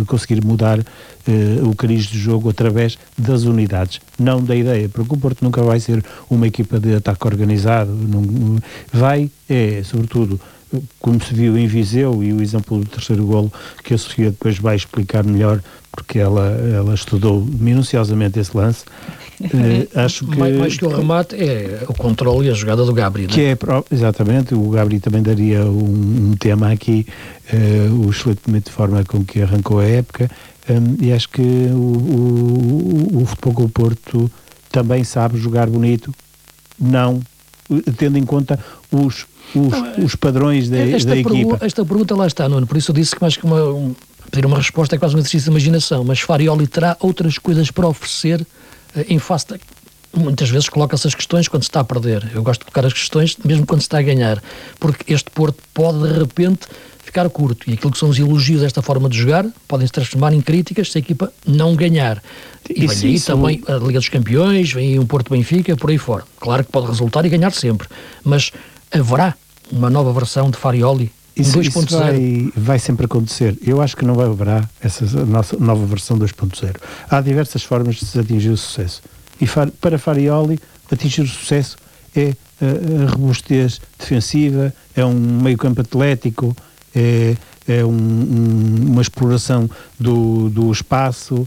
de conseguir mudar o cariz do jogo através das unidades, não da ideia, porque o Porto nunca vai ser uma equipa de ataque organizado, sobretudo, como se viu em Viseu, e o exemplo do terceiro golo, que a Sofia depois vai explicar melhor, porque ela estudou minuciosamente esse lance. Acho que mais que o remate é o controle e a jogada do Gabri, que é exatamente, o Gabri também daria um tema aqui, o excelentemente de forma com que arrancou a época, e acho que o Futebol Clube do Porto também sabe jogar bonito, não tendo em conta os padrões da equipa. Esta pergunta lá está, Nuno, por isso eu disse que mais que pedir uma resposta é quase um exercício de imaginação, mas Farioli terá outras coisas para oferecer em face muitas vezes coloca-se as questões quando se está a perder. Eu gosto de colocar as questões mesmo quando se está a ganhar, porque este Porto pode de repente ficar curto, e aquilo que são os elogios desta forma de jogar podem se transformar em críticas se a equipa não ganhar. E vem aí também a Liga dos Campeões, vem aí um Porto-Benfica, por aí fora. Claro que pode resultar e ganhar sempre, mas haverá uma nova versão de Farioli? Isso vai sempre acontecer. Eu acho que não haverá essa nossa nova versão 2.0. Há diversas formas de se atingir o sucesso. E para Farioli, atingir o sucesso é a robustez defensiva, é um meio-campo atlético, é uma exploração do espaço,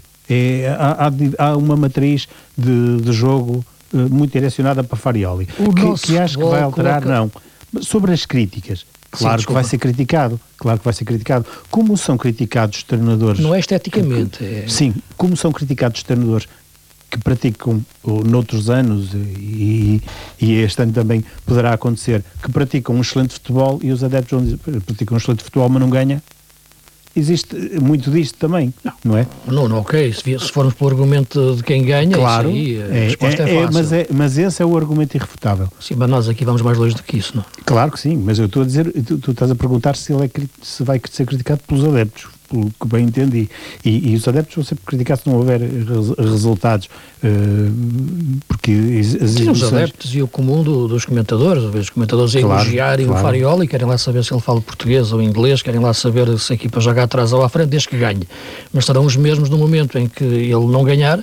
há uma matriz de jogo muito direcionada para Farioli. Que acho que vai alterar, não. Sobre as críticas, claro que vai ser criticado. Como são criticados os treinadores... Não é esteticamente. Sim, como são criticados os treinadores que praticam noutros anos, e este ano também poderá acontecer, que praticam um excelente futebol, e os adeptos praticam um excelente futebol, mas não ganha. Existe muito disto também, não é? Não, ok. Se formos pelo argumento de quem ganha, claro, isso aí, a resposta é fácil. Mas esse é o argumento irrefutável. Sim, mas nós aqui vamos mais longe do que isso, não? Claro que sim, mas eu estou a dizer, tu estás a perguntar se vai ser criticado pelos adeptos, pelo que bem entendi. E os adeptos vão ser criticados se não houver resultados, porque os adeptos e o comum dos comentadores, os comentadores a elogiarem o Farioli, querem lá saber se ele fala português ou inglês, querem lá saber se a equipa joga atrás ou à frente, desde que ganhe. Mas serão os mesmos no momento em que ele não ganhar,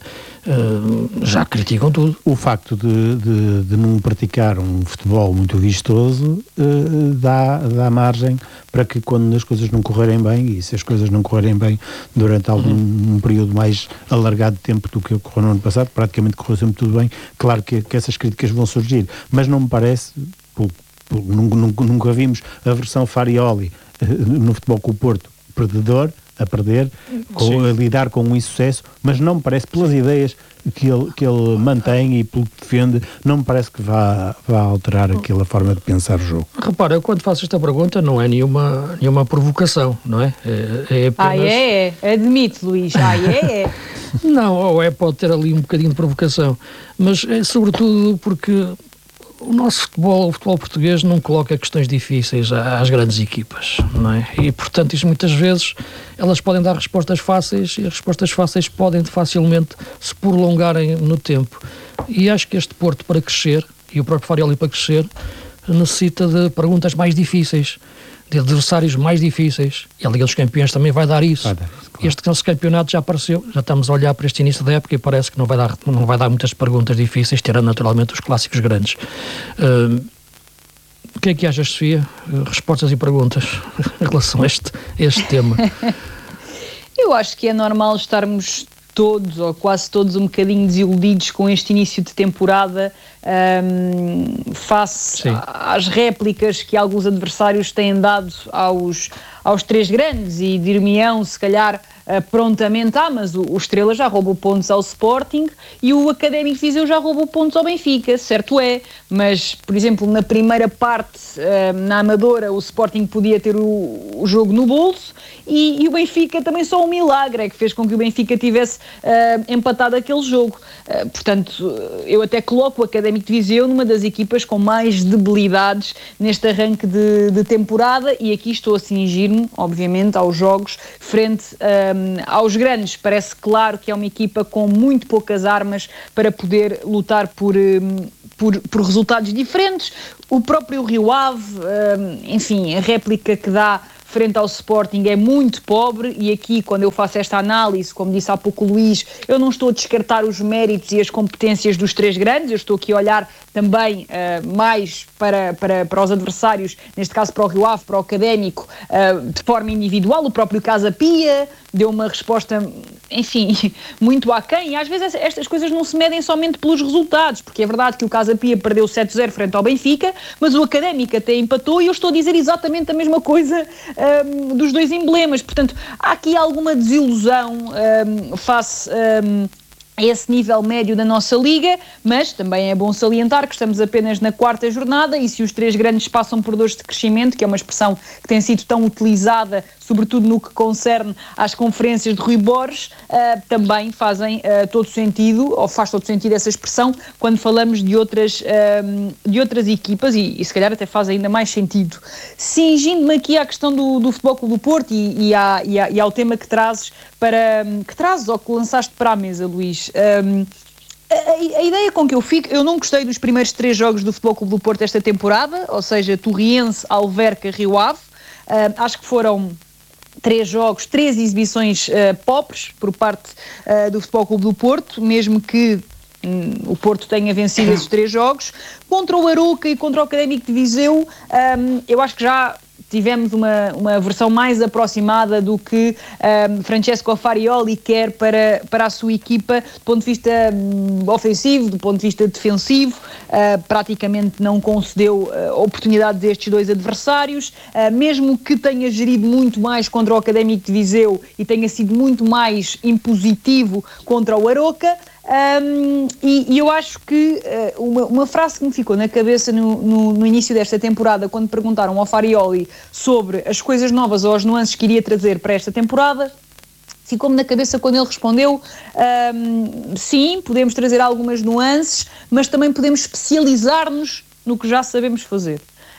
já criticam tudo. O facto de não praticar um futebol muito vistoso dá margem para que, quando as coisas não correrem bem, e se as coisas não correrem bem durante um período mais alargado de tempo do que ocorreu no ano passado, praticamente correu sempre tudo bem, claro que essas críticas vão surgir, mas não me parece, nunca vimos a versão Farioli no Futebol Clube do Porto perdedor, a perder, a lidar com um insucesso, mas não me parece, pelas ideias que ele mantém e pelo que defende, não me parece que vá alterar aquela forma de pensar o jogo. Repara, eu quando faço esta pergunta não é nenhuma provocação, não é? É apenas... Admite, Luís, Não, pode ter ali um bocadinho de provocação, mas é sobretudo porque o nosso futebol, o futebol português, não coloca questões difíceis às grandes equipas, não é? E, portanto, isso muitas vezes, elas podem dar respostas fáceis, e as respostas fáceis podem facilmente se prolongarem no tempo. E acho que este Porto, para crescer, e o próprio Farioli para crescer, necessita de perguntas mais difíceis, de adversários mais difíceis. E a Liga dos Campeões também vai dar isso. Claro. Este campeonato já apareceu, já estamos a olhar para este início da época e parece que não vai dar muitas perguntas difíceis, tirando naturalmente os clássicos grandes. O que é que achas, Sofia? Respostas e perguntas em relação a este tema? Eu acho que é normal estarmos todos, ou quase todos, um bocadinho desiludidos com este início de temporada, face às réplicas que alguns adversários têm dado aos três grandes, e dir-me-ão, se calhar, prontamente, mas o Estrela já roubou pontos ao Sporting e o Académico de Viseu já roubou pontos ao Benfica, certo é, mas, por exemplo, na primeira parte, na Amadora, o Sporting podia ter o jogo no bolso, e o Benfica também, só um milagre é que fez com que o Benfica tivesse empatado aquele jogo. Portanto, eu até coloco o Académico de Viseu numa das equipas com mais debilidades neste arranque de temporada, e aqui estou a cingir-me, obviamente, aos jogos frente aos grandes. Parece claro que é uma equipa com muito poucas armas para poder lutar por resultados diferentes. O próprio Rio Ave, enfim, a réplica que dá frente ao Sporting é muito pobre, e aqui, quando eu faço esta análise, como disse há pouco o Luís, eu não estou a descartar os méritos e as competências dos três grandes, eu estou aqui a olhar também mais para os adversários, neste caso para o Rio Ave, para o Académico, de forma individual. O próprio Casa Pia deu uma resposta, enfim, muito aquém, e às vezes estas coisas não se medem somente pelos resultados, porque é verdade que o Casa Pia perdeu 7-0 frente ao Benfica, mas o Académico até empatou, e eu estou a dizer exatamente a mesma coisa dos dois emblemas. Portanto, há aqui alguma desilusão face a esse nível médio da nossa Liga, mas também é bom salientar que estamos apenas na 4ª jornada, e se os três grandes passam por dores de crescimento, que é uma expressão que tem sido tão utilizada, sobretudo no que concerne às conferências de Rui Borges, também fazem todo sentido, ou faz todo sentido essa expressão, quando falamos de outras equipas, e se calhar até faz ainda mais sentido. Cingindo-me aqui à questão do Futebol Clube do Porto e ao tema que trazes ou que lançaste para a mesa, Luís. A ideia com que eu fico, eu não gostei dos primeiros 3 jogos do Futebol Clube do Porto esta temporada, ou seja, Torriense, Alverca, Rio Ave. Acho que foram 3 jogos, 3 exibições pobres por parte do Futebol Clube do Porto, mesmo que o Porto tenha vencido esses 3 jogos. Contra o Arouca e contra o Académico de Viseu, eu acho que já tivemos uma versão mais aproximada do que Francesco Farioli quer para a sua equipa, do ponto de vista ofensivo, do ponto de vista defensivo. Praticamente não concedeu oportunidade destes dois adversários, mesmo que tenha gerido muito mais contra o Académico de Viseu e tenha sido muito mais impositivo contra o Arouca. E eu acho que uma frase que me ficou na cabeça no início desta temporada, quando perguntaram ao Farioli sobre as coisas novas ou as nuances que iria trazer para esta temporada, ficou-me na cabeça quando ele respondeu: sim, podemos trazer algumas nuances, mas também podemos especializar-nos no que já sabemos fazer.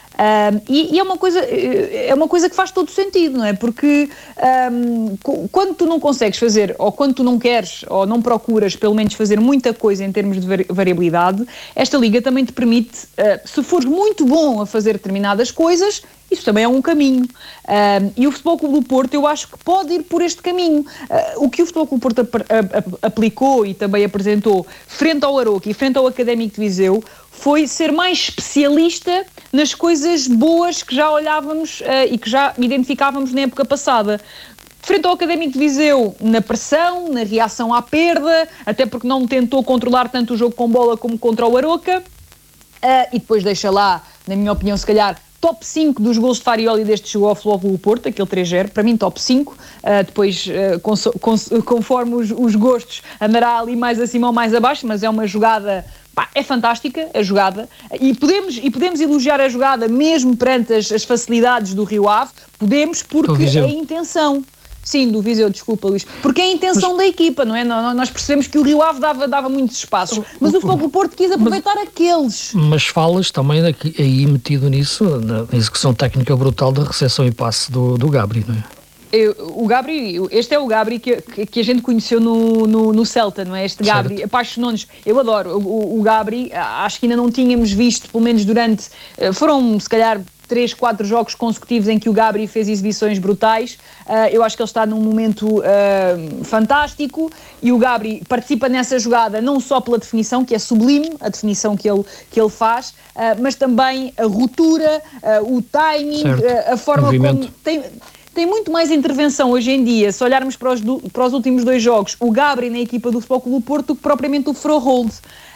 E é uma coisa que faz todo sentido, não é? Porque quando tu não consegues fazer, ou quando tu não queres, ou não procuras pelo menos fazer muita coisa em termos de variabilidade, esta liga também te permite, se fores muito bom a fazer determinadas coisas, isso também é um caminho. E o Futebol Clube do Porto, eu acho que pode ir por este caminho. O que o Futebol Clube do Porto aplicou e também apresentou frente ao Arouca e frente ao Académico de Viseu foi ser mais especialista nas coisas boas que já olhávamos e que já identificávamos na época passada. Frente ao Académico de Viseu, na pressão, na reação à perda, até porque não tentou controlar tanto o jogo com bola como contra o Arouca. E depois deixa lá, na minha opinião, se calhar, top 5 dos gols de Farioli desde que chegou ao Futebol Clube do Porto, aquele 3-0, para mim top 5, depois conforme os gostos andará ali mais acima ou mais abaixo, mas é uma jogada, é fantástica a jogada, e podemos elogiar a jogada mesmo perante as facilidades do Rio Ave, porque é a intenção. Sim, do Viseu, desculpa, Luís. Porque é a intenção da equipa, não é? Nós percebemos que o Rio Ave dava muitos espaços, mas o Futebol Clube do Porto quis aproveitar aqueles. Mas falas também aí metido nisso, na execução técnica brutal da recepção e passe do Gabri, não é? O Gabri, este é o Gabri que a gente conheceu no Celta, não é? Este Gabri, apaixonou-nos. Eu adoro o Gabri, acho que ainda não tínhamos visto, pelo menos durante, foram se calhar 3, 4 jogos consecutivos em que o Gabri fez exibições brutais. Eu acho que ele está num momento fantástico, e o Gabri participa nessa jogada não só pela definição, que é sublime, a definição que ele faz, mas também a ruptura, o timing, a forma como tem muito mais intervenção hoje em dia. Se olharmos para os últimos 2 jogos, o Gabri na equipa do Futebol Clube do Porto, do que propriamente o Froholt.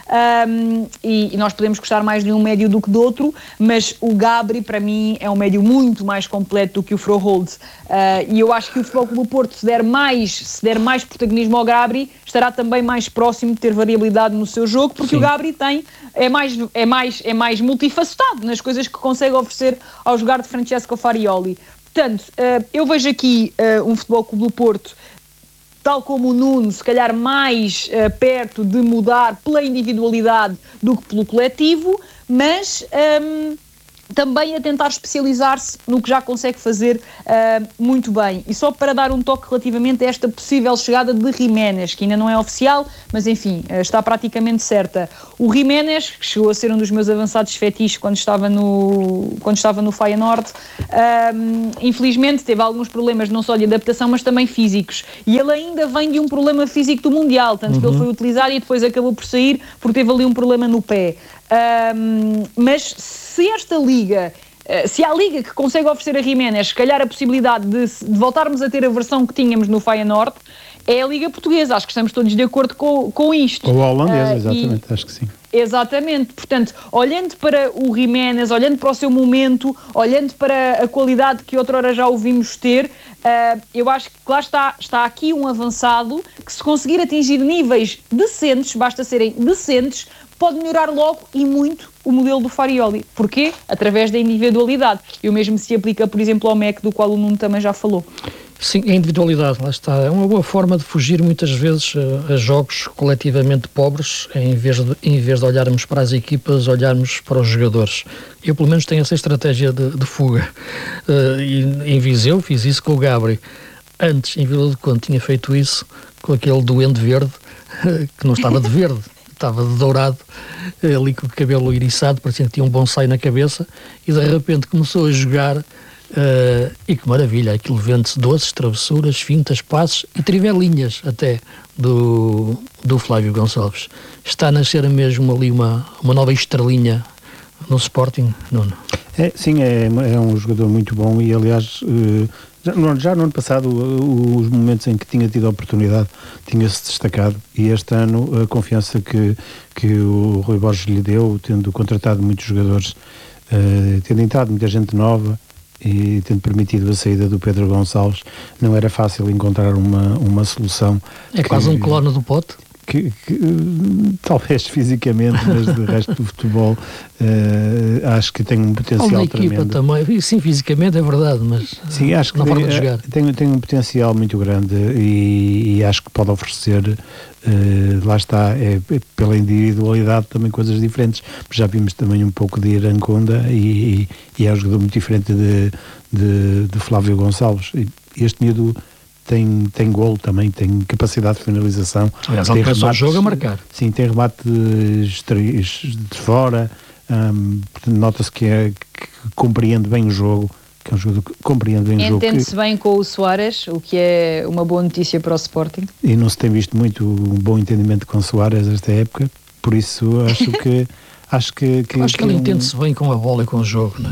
E nós podemos gostar mais de um médio do que do outro, mas o Gabri para mim é um médio muito mais completo do que o Froholt, e eu acho que o Futebol Clube do Porto, se der mais protagonismo ao Gabri, estará também mais próximo de ter variabilidade no seu jogo, porque o Gabri é mais multifacetado nas coisas que consegue oferecer ao jogar de Francesco Farioli. Portanto, eu vejo aqui um Futebol Clube do Porto, tal como o Nuno, se calhar mais perto de mudar pela individualidade do que pelo coletivo, mas também a tentar especializar-se no que já consegue fazer muito bem. E só para dar um toque relativamente a esta possível chegada de Jiménez, que ainda não é oficial, mas enfim, está praticamente certa. O Jiménez, que chegou a ser um dos meus avançados fetiches quando estava no Feyenoord, infelizmente teve alguns problemas não só de adaptação, mas também físicos. E ele ainda vem de um problema físico do Mundial, tanto que ele foi utilizado e depois acabou por sair porque teve ali um problema no pé. Mas se esta liga, se há a liga que consegue oferecer a Jiménez, se calhar a possibilidade de voltarmos a ter a versão que tínhamos no Feyenoord, é a Liga Portuguesa. Acho que estamos todos de acordo com isto. Ou a holandesa, exatamente, acho que sim. Exatamente, portanto, olhando para o Jiménez, olhando para o seu momento, olhando para a qualidade que outrora já o vimos ter, eu acho que lá está aqui um avançado que, se conseguir atingir níveis decentes, basta serem decentes, pode melhorar logo e muito o modelo do Farioli. Porquê? Através da individualidade. E o mesmo se aplica, por exemplo, ao MEC, do qual o Nuno também já falou. Sim, a individualidade, lá está. É uma boa forma de fugir muitas vezes a jogos coletivamente pobres, em vez de olharmos para as equipas, olharmos para os jogadores. Eu, pelo menos, tenho essa estratégia de fuga. E em Viseu fiz isso com o Gabri. Antes, em Vila do Conde, tinha feito isso com aquele duende verde, que não estava de verde, estava de dourado, ali com o cabelo iriçado, parecia que tinha um bonsai na cabeça, e de repente começou a jogar. E que maravilha, aquilo vende-se doces, travessuras, fintas, passes e trivelinhas até do Flávio Gonçalves. Está a nascer mesmo ali uma nova estrelinha no Sporting, Nuno? Sim, é um jogador muito bom e, aliás, já no ano passado, os momentos em que tinha tido a oportunidade, tinha-se destacado, e este ano a confiança que o Rui Borges lhe deu, tendo contratado muitos jogadores, tendo entrado muita gente nova, e tendo permitido a saída do Pedro Gonçalves, não era fácil encontrar uma solução. É quase um clone do Pote? Que talvez fisicamente, mas de resto do futebol, acho que tem um potencial tremendo. Equipa também, sim, fisicamente é verdade, mas sim, acho que na forma de jogar. Tem um potencial muito grande e acho que pode oferecer, lá está, pela individualidade também coisas diferentes. Já vimos também um pouco de Iranconda e é um jogador muito diferente de Flávio Gonçalves. Este miúdo tem golo também, tem capacidade de finalização. Aliás, ele começou o jogo a marcar. Sim, tem remate de fora, nota-se que compreende bem o jogo, que é um jogador que compreende bem o jogo. Entende-se bem com o Soares, o que é uma boa notícia para o Sporting. E não se tem visto muito um bom entendimento com o Soares esta época, por isso acho que ele entende-se bem com a bola e com o jogo, não é?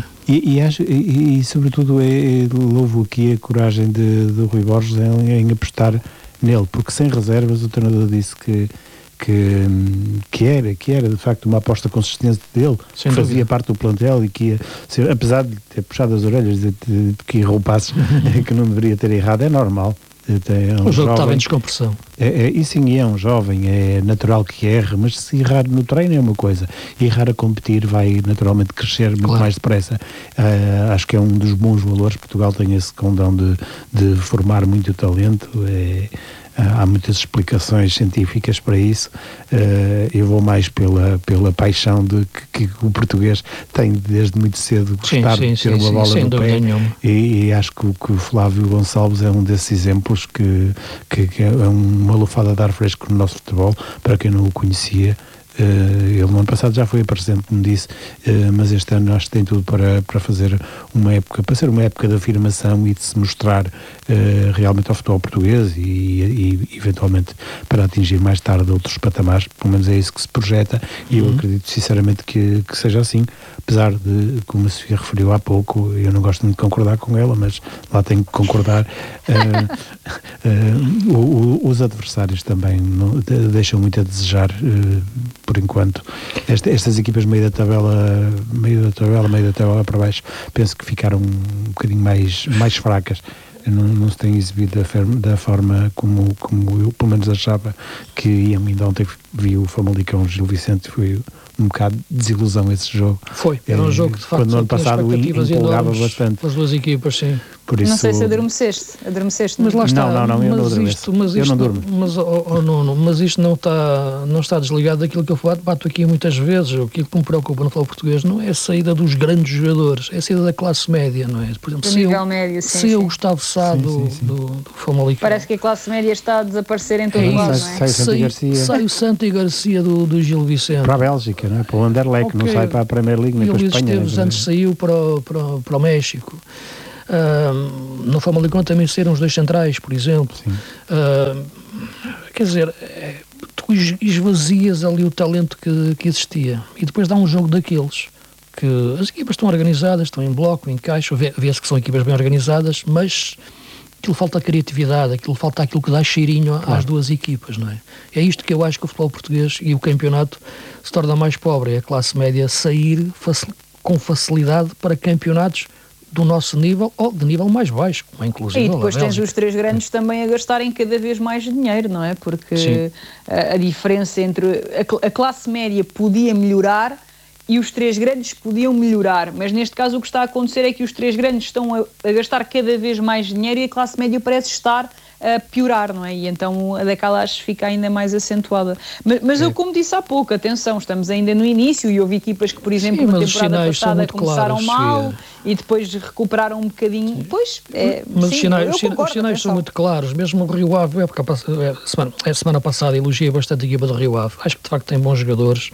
E sobretudo louvo aqui a coragem do Rui Borges em apostar nele, porque sem reservas o treinador disse que era de facto uma aposta consistente dele, que fazia parte do plantel e que ia ser, apesar de ter puxado as orelhas de que errou passos que não deveria ter errado, é normal. O jogo estava em descompressão. E sim, é um jovem, é natural que erre, mas se errar no treino é uma coisa, errar a competir vai naturalmente crescer muito mais depressa. Acho que é um dos bons valores. Portugal tem esse condão de formar muito talento. Há muitas explicações científicas para isso. Eu vou mais pela paixão que o português tem desde muito cedo, gostar de ter uma bola no pé. E acho que o Flávio Gonçalves é um desses exemplos que é uma lufada de ar fresco no nosso futebol, para quem não o conhecia. Ele no ano passado já foi aparecendo, como disse, mas este ano acho que tem tudo para fazer para ser uma época de afirmação e de se mostrar realmente ao futebol português e eventualmente para atingir mais tarde outros patamares. Pelo menos é isso que se projeta e eu acredito sinceramente que seja assim, apesar de, como a Sofia referiu há pouco, eu não gosto muito de concordar com ela, mas lá tenho que concordar. Os adversários também deixam muito a desejar, por enquanto. Estas equipas meio da tabela para baixo, penso que ficaram um bocadinho mais fracas. Não se tem exibido da forma como eu pelo menos achava que iam. Ainda ontem vi o Famalicão Gil Vicente, foi um bocado de desilusão esse jogo. Era um jogo que de facto quando no ano passado empolgava bastante as duas equipas, sim. Por isso... Não sei se adormeceste, mas lá está. Não, eu não adormeço. Eu não durmo. Mas isto não está desligado daquilo que eu bato aqui muitas vezes. O que me preocupa no futebol português não é a saída dos grandes jogadores, é a saída da classe média, não é? Por exemplo, se eu Gustavo Sá do Famalicão. Parece que a classe média está a desaparecer em todo o lado, não é? Sai o Santi Garcia do Gil Vicente. Para a Bélgica, não é? Para o Anderlecht, não sai para a Premier League nem para a Espanha. E o Luís antes saiu para o México. No Famalicão também saíram os 2 centrais, por exemplo. Quer dizer, tu esvazias ali o talento que existia e depois dá um jogo daqueles que as equipas estão organizadas, estão em bloco, em caixa, vê-se que são equipas bem organizadas, mas aquilo falta criatividade, falta aquilo que dá cheirinho às duas equipas, não é? É isto que eu acho que o futebol português e o campeonato se torna mais pobre, é a classe média sair com facilidade para campeonatos do nosso nível ou de nível mais baixo, como é inclusive. E depois tens os 3 grandes também a gastarem cada vez mais dinheiro, não é? Porque a diferença entre a classe média podia melhorar e os 3 grandes podiam melhorar, mas neste caso o que está a acontecer é que os 3 grandes estão a gastar cada vez mais dinheiro e a classe média parece estar a piorar, não é? E então a decalagem fica ainda mais acentuada. Mas eu, como disse há pouco, atenção, estamos ainda no início e houve equipas que, por exemplo, na temporada passada começaram mal e depois recuperaram um bocadinho. Pois, mas os sinais são muito claros. Mesmo o Rio Ave, a semana passada elogiei bastante a equipa do Rio Ave. Acho que de facto tem bons jogadores,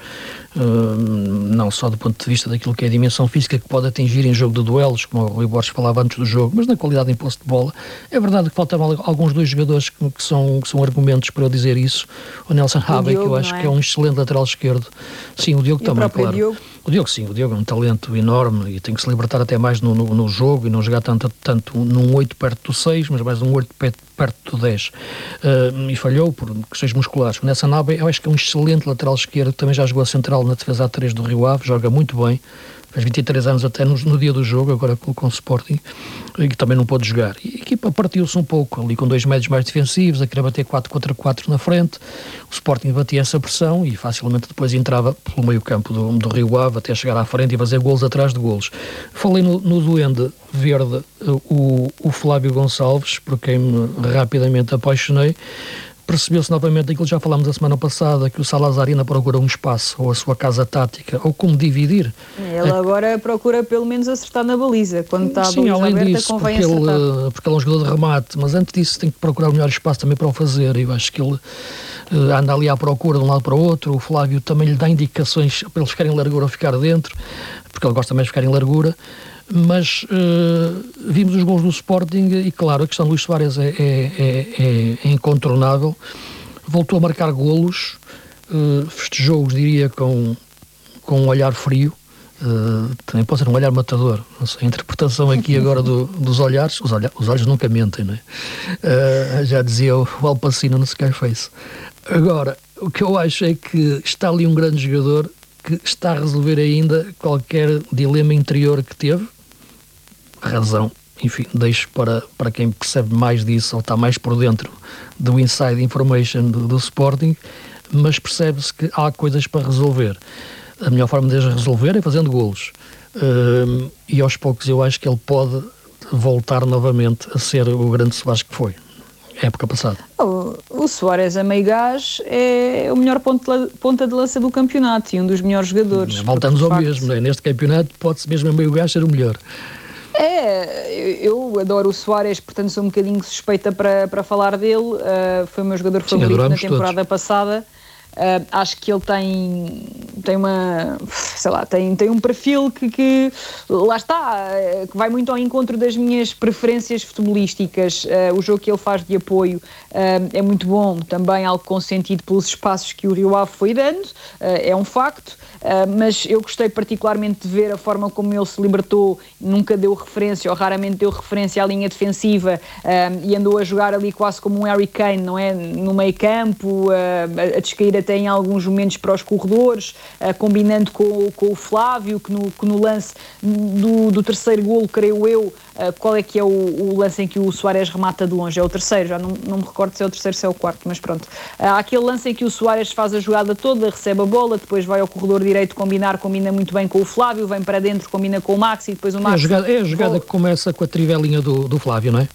não só do ponto de vista daquilo que é a dimensão física que pode atingir em jogo de duelos, como o Rui Borges falava antes do jogo, mas na qualidade de posse de bola. É verdade que faltavam alguns 2 jogadores que são argumentos para eu dizer isso. O Nelson Habe, que eu acho que é um excelente lateral esquerdo. Sim, o Diogo também, claro. Diogo? O Diogo é um talento enorme e tem que se libertar até mais no jogo e não jogar tanto num 8 perto do 6, mas mais um 8 perto do 10. E falhou por questões musculares. O Nelson Habe, eu acho que é um excelente lateral esquerdo, também já jogou a central na defesa A3 do Rio Ave, joga muito bem. Faz 23 anos até no dia do jogo, agora com o Sporting, e que também não pôde jogar. E a equipa partiu-se um pouco, ali com 2 médios mais defensivos, a querer bater 4-4 na frente. O Sporting batia essa pressão e facilmente depois entrava pelo meio campo do Rio Ave até chegar à frente e fazer golos atrás de golos. Falei no Duende Verde, o Flávio Gonçalves, por quem me rapidamente apaixonei. Percebeu-se novamente aquilo que já falámos a semana passada, que o Salazar ainda procura um espaço, ou a sua casa tática, ou como dividir. Ele agora procura pelo menos acertar na baliza. Quando está a baliza além aberta, disso, convém acertar. Porque ele é um jogador de remate, mas antes disso tem que procurar o melhor espaço também para o fazer. Eu acho que ele anda ali à procura de um lado para o outro. O Flávio também lhe dá indicações para eles ficarem em largura ou ficar dentro, porque ele gosta mais de ficar em largura. Mas vimos os gols do Sporting e, claro, a questão de Luís Soares é incontornável. Voltou a marcar golos, festejou-os, diria, com um olhar frio. Também pode ser um olhar matador. Não sei, a interpretação aqui agora dos olhares. Os olhos nunca mentem, não é? Já dizia o Al Pacino no Scarface. Agora, o que eu acho é que está ali um grande jogador que está a resolver ainda qualquer dilema interior que teve. Razão, enfim, deixo para quem percebe mais disso ou está mais por dentro do inside information do Sporting, mas percebe-se que há coisas para resolver. A melhor forma de as resolver é fazendo golos. E aos poucos eu acho que ele pode voltar novamente a ser o grande Soares que foi, época passada. O Soares a meio gás é o melhor ponta de lança do campeonato e um dos melhores jogadores. Voltamos ao mesmo, não é? Neste campeonato pode-se mesmo a meio gás ser o melhor. Eu adoro o Soares, portanto sou um bocadinho suspeita para falar dele. Foi o meu jogador favorito na temporada passada. Acho que ele tem uma, sei lá, tem um perfil que lá está, que vai muito ao encontro das minhas preferências futebolísticas. O jogo que ele faz de apoio é muito bom, também algo consentido pelos espaços que o Rio Ave foi dando, é um facto. Mas eu gostei particularmente de ver a forma como ele se libertou, nunca deu referência ou raramente deu referência à linha defensiva, e andou a jogar ali quase como um Harry Kane, não é? No meio campo, a descair até em alguns momentos para os corredores, combinando com o Flávio, que no lance do terceiro golo, creio eu, qual é que é o lance em que o Suárez remata de longe? É o terceiro, já não me recordo se é o terceiro, se é o quarto, mas pronto. Há aquele lance em que o Suárez faz a jogada toda, recebe a bola, depois vai ao corredor direito combina muito bem com o Flávio, vem para dentro, combina com o Maxi, e depois o Maxi... É a jogada que começa com a trivelinha do Flávio, não é?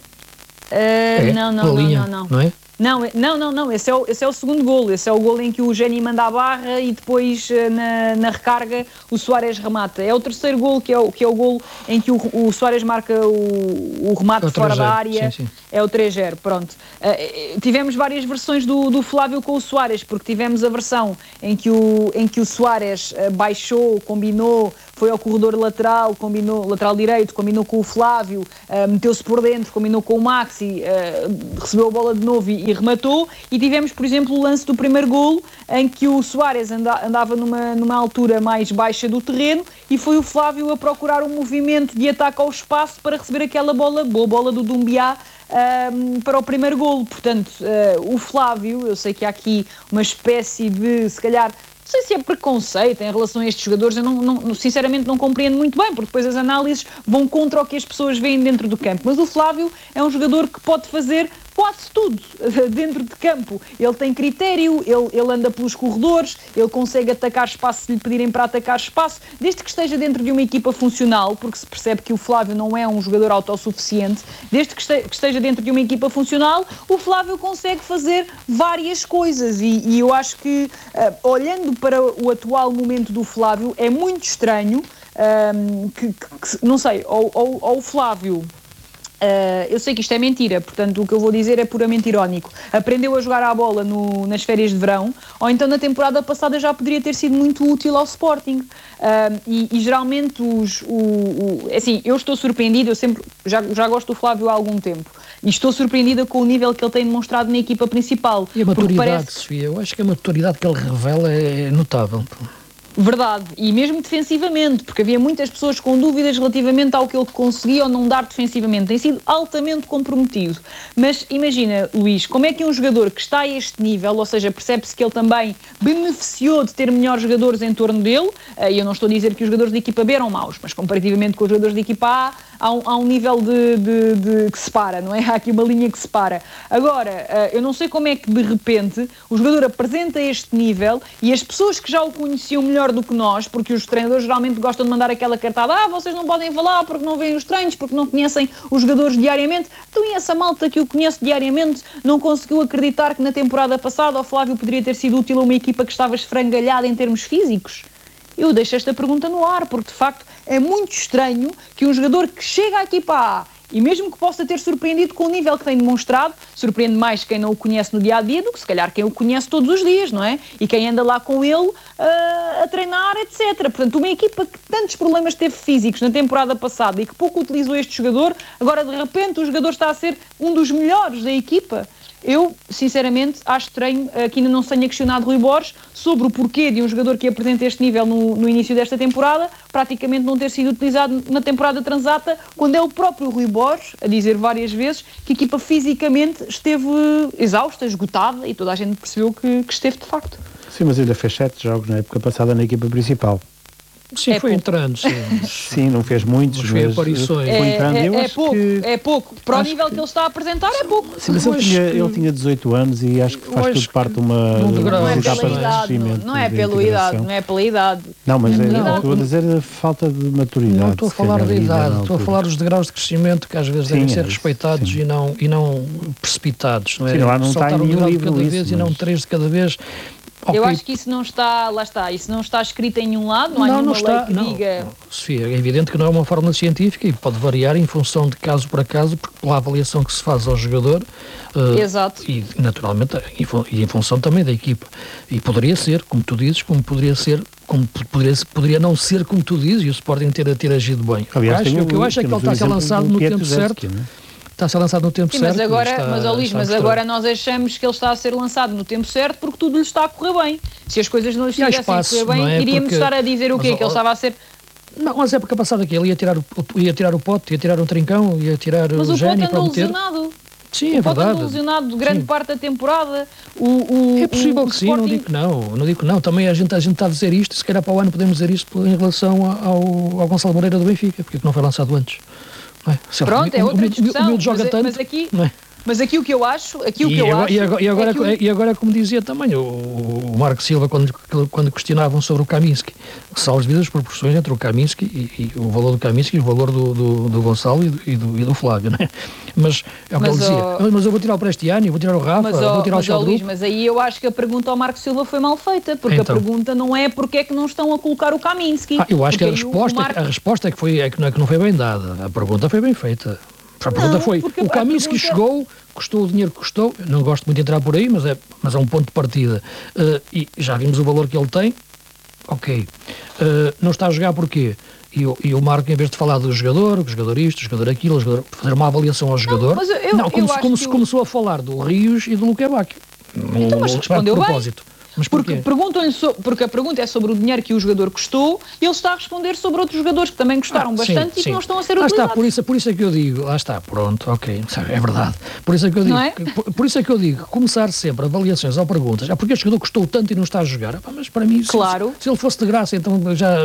Não, não é? Não, esse é o segundo golo. Esse é o golo em que o Geni manda a barra e depois na recarga o Suárez remata. É o terceiro golo que é o golo em que o Suárez marca o remate fora da área. Sim. É o 3-0, pronto. Tivemos várias versões do Flávio com o Suárez, porque tivemos a versão em que o Suárez baixou, combinou, foi ao corredor lateral, lateral direito, combinou com o Flávio, meteu-se por dentro, combinou com o Maxi, recebeu a bola de novo e rematou. E tivemos, por exemplo, o lance do primeiro golo, em que o Suárez andava numa altura mais baixa do terreno e foi o Flávio a procurar um movimento de ataque ao espaço para receber aquela boa bola do Doumbia, para o primeiro golo. Portanto, o Flávio, eu sei que há aqui uma espécie de, se calhar, não sei se é preconceito em relação a estes jogadores, eu sinceramente não compreendo muito bem, porque depois as análises vão contra o que as pessoas veem dentro do campo. Mas o Flávio é um jogador que pode fazer quase tudo dentro de campo. Ele tem critério, ele anda pelos corredores, ele consegue atacar espaço se lhe pedirem para atacar espaço, desde que esteja dentro de uma equipa funcional, porque se percebe que o Flávio não é um jogador autossuficiente, desde que esteja dentro de uma equipa funcional, o Flávio consegue fazer várias coisas e eu acho que, olhando para o atual momento do Flávio, é muito estranho que não sei, ou o Flávio... eu sei que isto é mentira, portanto o que eu vou dizer é puramente irónico. Aprendeu a jogar à bola nas férias de verão, ou então na temporada passada já poderia ter sido muito útil ao Sporting. E geralmente assim, eu estou surpreendida, eu sempre já gosto do Flávio há algum tempo, e estou surpreendida com o nível que ele tem demonstrado na equipa principal. E a maturidade, Sofia, eu acho que a maturidade que ele revela é notável. Verdade, e mesmo defensivamente, porque havia muitas pessoas com dúvidas relativamente ao que ele conseguia ou não dar defensivamente. Tem sido altamente comprometido. Mas imagina, Luís, como é que um jogador que está a este nível, ou seja, percebe-se que ele também beneficiou de ter melhores jogadores em torno dele, e eu não estou a dizer que os jogadores da equipa B eram maus, mas comparativamente com os jogadores da equipa A, há um nível de que separa, não é? Há aqui uma linha que separa. Agora, eu não sei como é que de repente o jogador apresenta este nível e as pessoas que já o conheciam melhor do que nós, porque os treinadores geralmente gostam de mandar aquela cartada, vocês não podem falar porque não veem os treinos, porque não conhecem os jogadores diariamente. Então, e essa malta que o conhece diariamente não conseguiu acreditar que na temporada passada o Flávio poderia ter sido útil a uma equipa que estava esfrangalhada em termos físicos? Eu deixo esta pergunta no ar, porque de facto é muito estranho que um jogador que chega à equipa A, e mesmo que possa ter surpreendido com o nível que tem demonstrado, surpreende mais quem não o conhece no dia-a-dia do que se calhar quem o conhece todos os dias, não é? E quem anda lá com ele a treinar, etc. Portanto, uma equipa que tantos problemas teve físicos na temporada passada e que pouco utilizou este jogador, agora de repente o jogador está a ser um dos melhores da equipa. Eu, sinceramente, acho estranho que ainda não se tenha questionado Rui Borges sobre o porquê de um jogador que apresenta este nível no início desta temporada praticamente não ter sido utilizado na temporada transata, quando é o próprio Rui Borges a dizer várias vezes que a equipa fisicamente esteve exausta, esgotada, e toda a gente percebeu que esteve de facto. Sim, mas ainda fez 7 jogos na época passada na equipa principal. Sim, foi entrando, sim. Sim, não fez muitos, mas aparições. Foi entrando. É pouco. Para o nível que ele está a apresentar, é pouco. Sim, mas ele tinha 18 anos e acho que faz tudo parte de uma etapa de crescimento. Não é pela idade. Não, mas estou a dizer a falta de maturidade. Não estou a falar da idade, estou a falar dos degraus de crescimento que às vezes devem ser respeitados e não precipitados. Não é? Sim, não está em nenhum livro de cada vez e não 3 de cada vez. Eu acho que isso não está, lá está, isso não está escrito em nenhum lado, não há nenhuma lei que diga... Sofia, é evidente que não é uma fórmula científica e pode variar em função de caso para caso, porque pela avaliação que se faz ao jogador, Exato. E naturalmente e em função também da equipa. E poderia ser, como tu dizes, como poderia não ser como tu dizes, e o Sporting ter agido bem. Aliás, o que eu acho é que ele está a ser lançado no tempo certo. Está a ser lançado no tempo certo. Mas agora nós achamos que ele está a ser lançado no tempo certo porque tudo lhe está a correr bem. Se as coisas não lhe estivessem a correr bem, iríamos estar a dizer o quê? Que ele estava a ser... Não, mas é porque a passada aqui ele ia tirar o Pote, ia tirar um Trincão, ia tirar o Geni para meter... Lesionado. Sim, é verdade. Pode lesionado grande parte da temporada. É possível que sim, Sporting... não digo que não. Também a gente está a dizer isto, se calhar para o ano podemos dizer isto em relação ao Gonçalo Moreira do Benfica, porque não foi lançado antes. Não é? Pronto, é outra discussão, mas aqui o que eu acho... E agora, como dizia também o Marco Silva, quando questionavam sobre o Kaminski, salvo devidas proporções entre o Kaminski e o valor do Kaminski e o valor do Gonçalo e do Flávio, não é? Mas é o que ele dizia. Mas eu vou tirar o Prestiani, vou tirar o Rafa, vou tirar o Xadrup. Mas aí eu acho que a pergunta ao Marco Silva foi mal feita, porque então, a pergunta não é porque é que não estão a colocar o Kaminski. Eu acho que a resposta é que não foi bem dada. A pergunta foi bem feita. A pergunta foi, o Kaminski chegou, custou o dinheiro que custou, não gosto muito de entrar por aí, mas é um ponto de partida. E já vimos o valor que ele tem, ok. Não está a jogar porquê? E o Marco, em vez de falar do jogador isto, o jogador aquilo, fazer uma avaliação ao jogador, como se começou a falar do Rios e do Luque Bacchio. Então, mas respondeu bem. Mas porque a pergunta é sobre o dinheiro que o jogador custou e ele está a responder sobre outros jogadores que também custaram bastante e que não estão a ser utilizados. Por isso é que eu digo, lá está, pronto, ok, é verdade. Por isso é que eu digo, por isso é que eu digo, começar sempre avaliações ou perguntas, porque este jogador custou tanto e não está a jogar, mas para mim, claro. Se ele fosse de graça, então já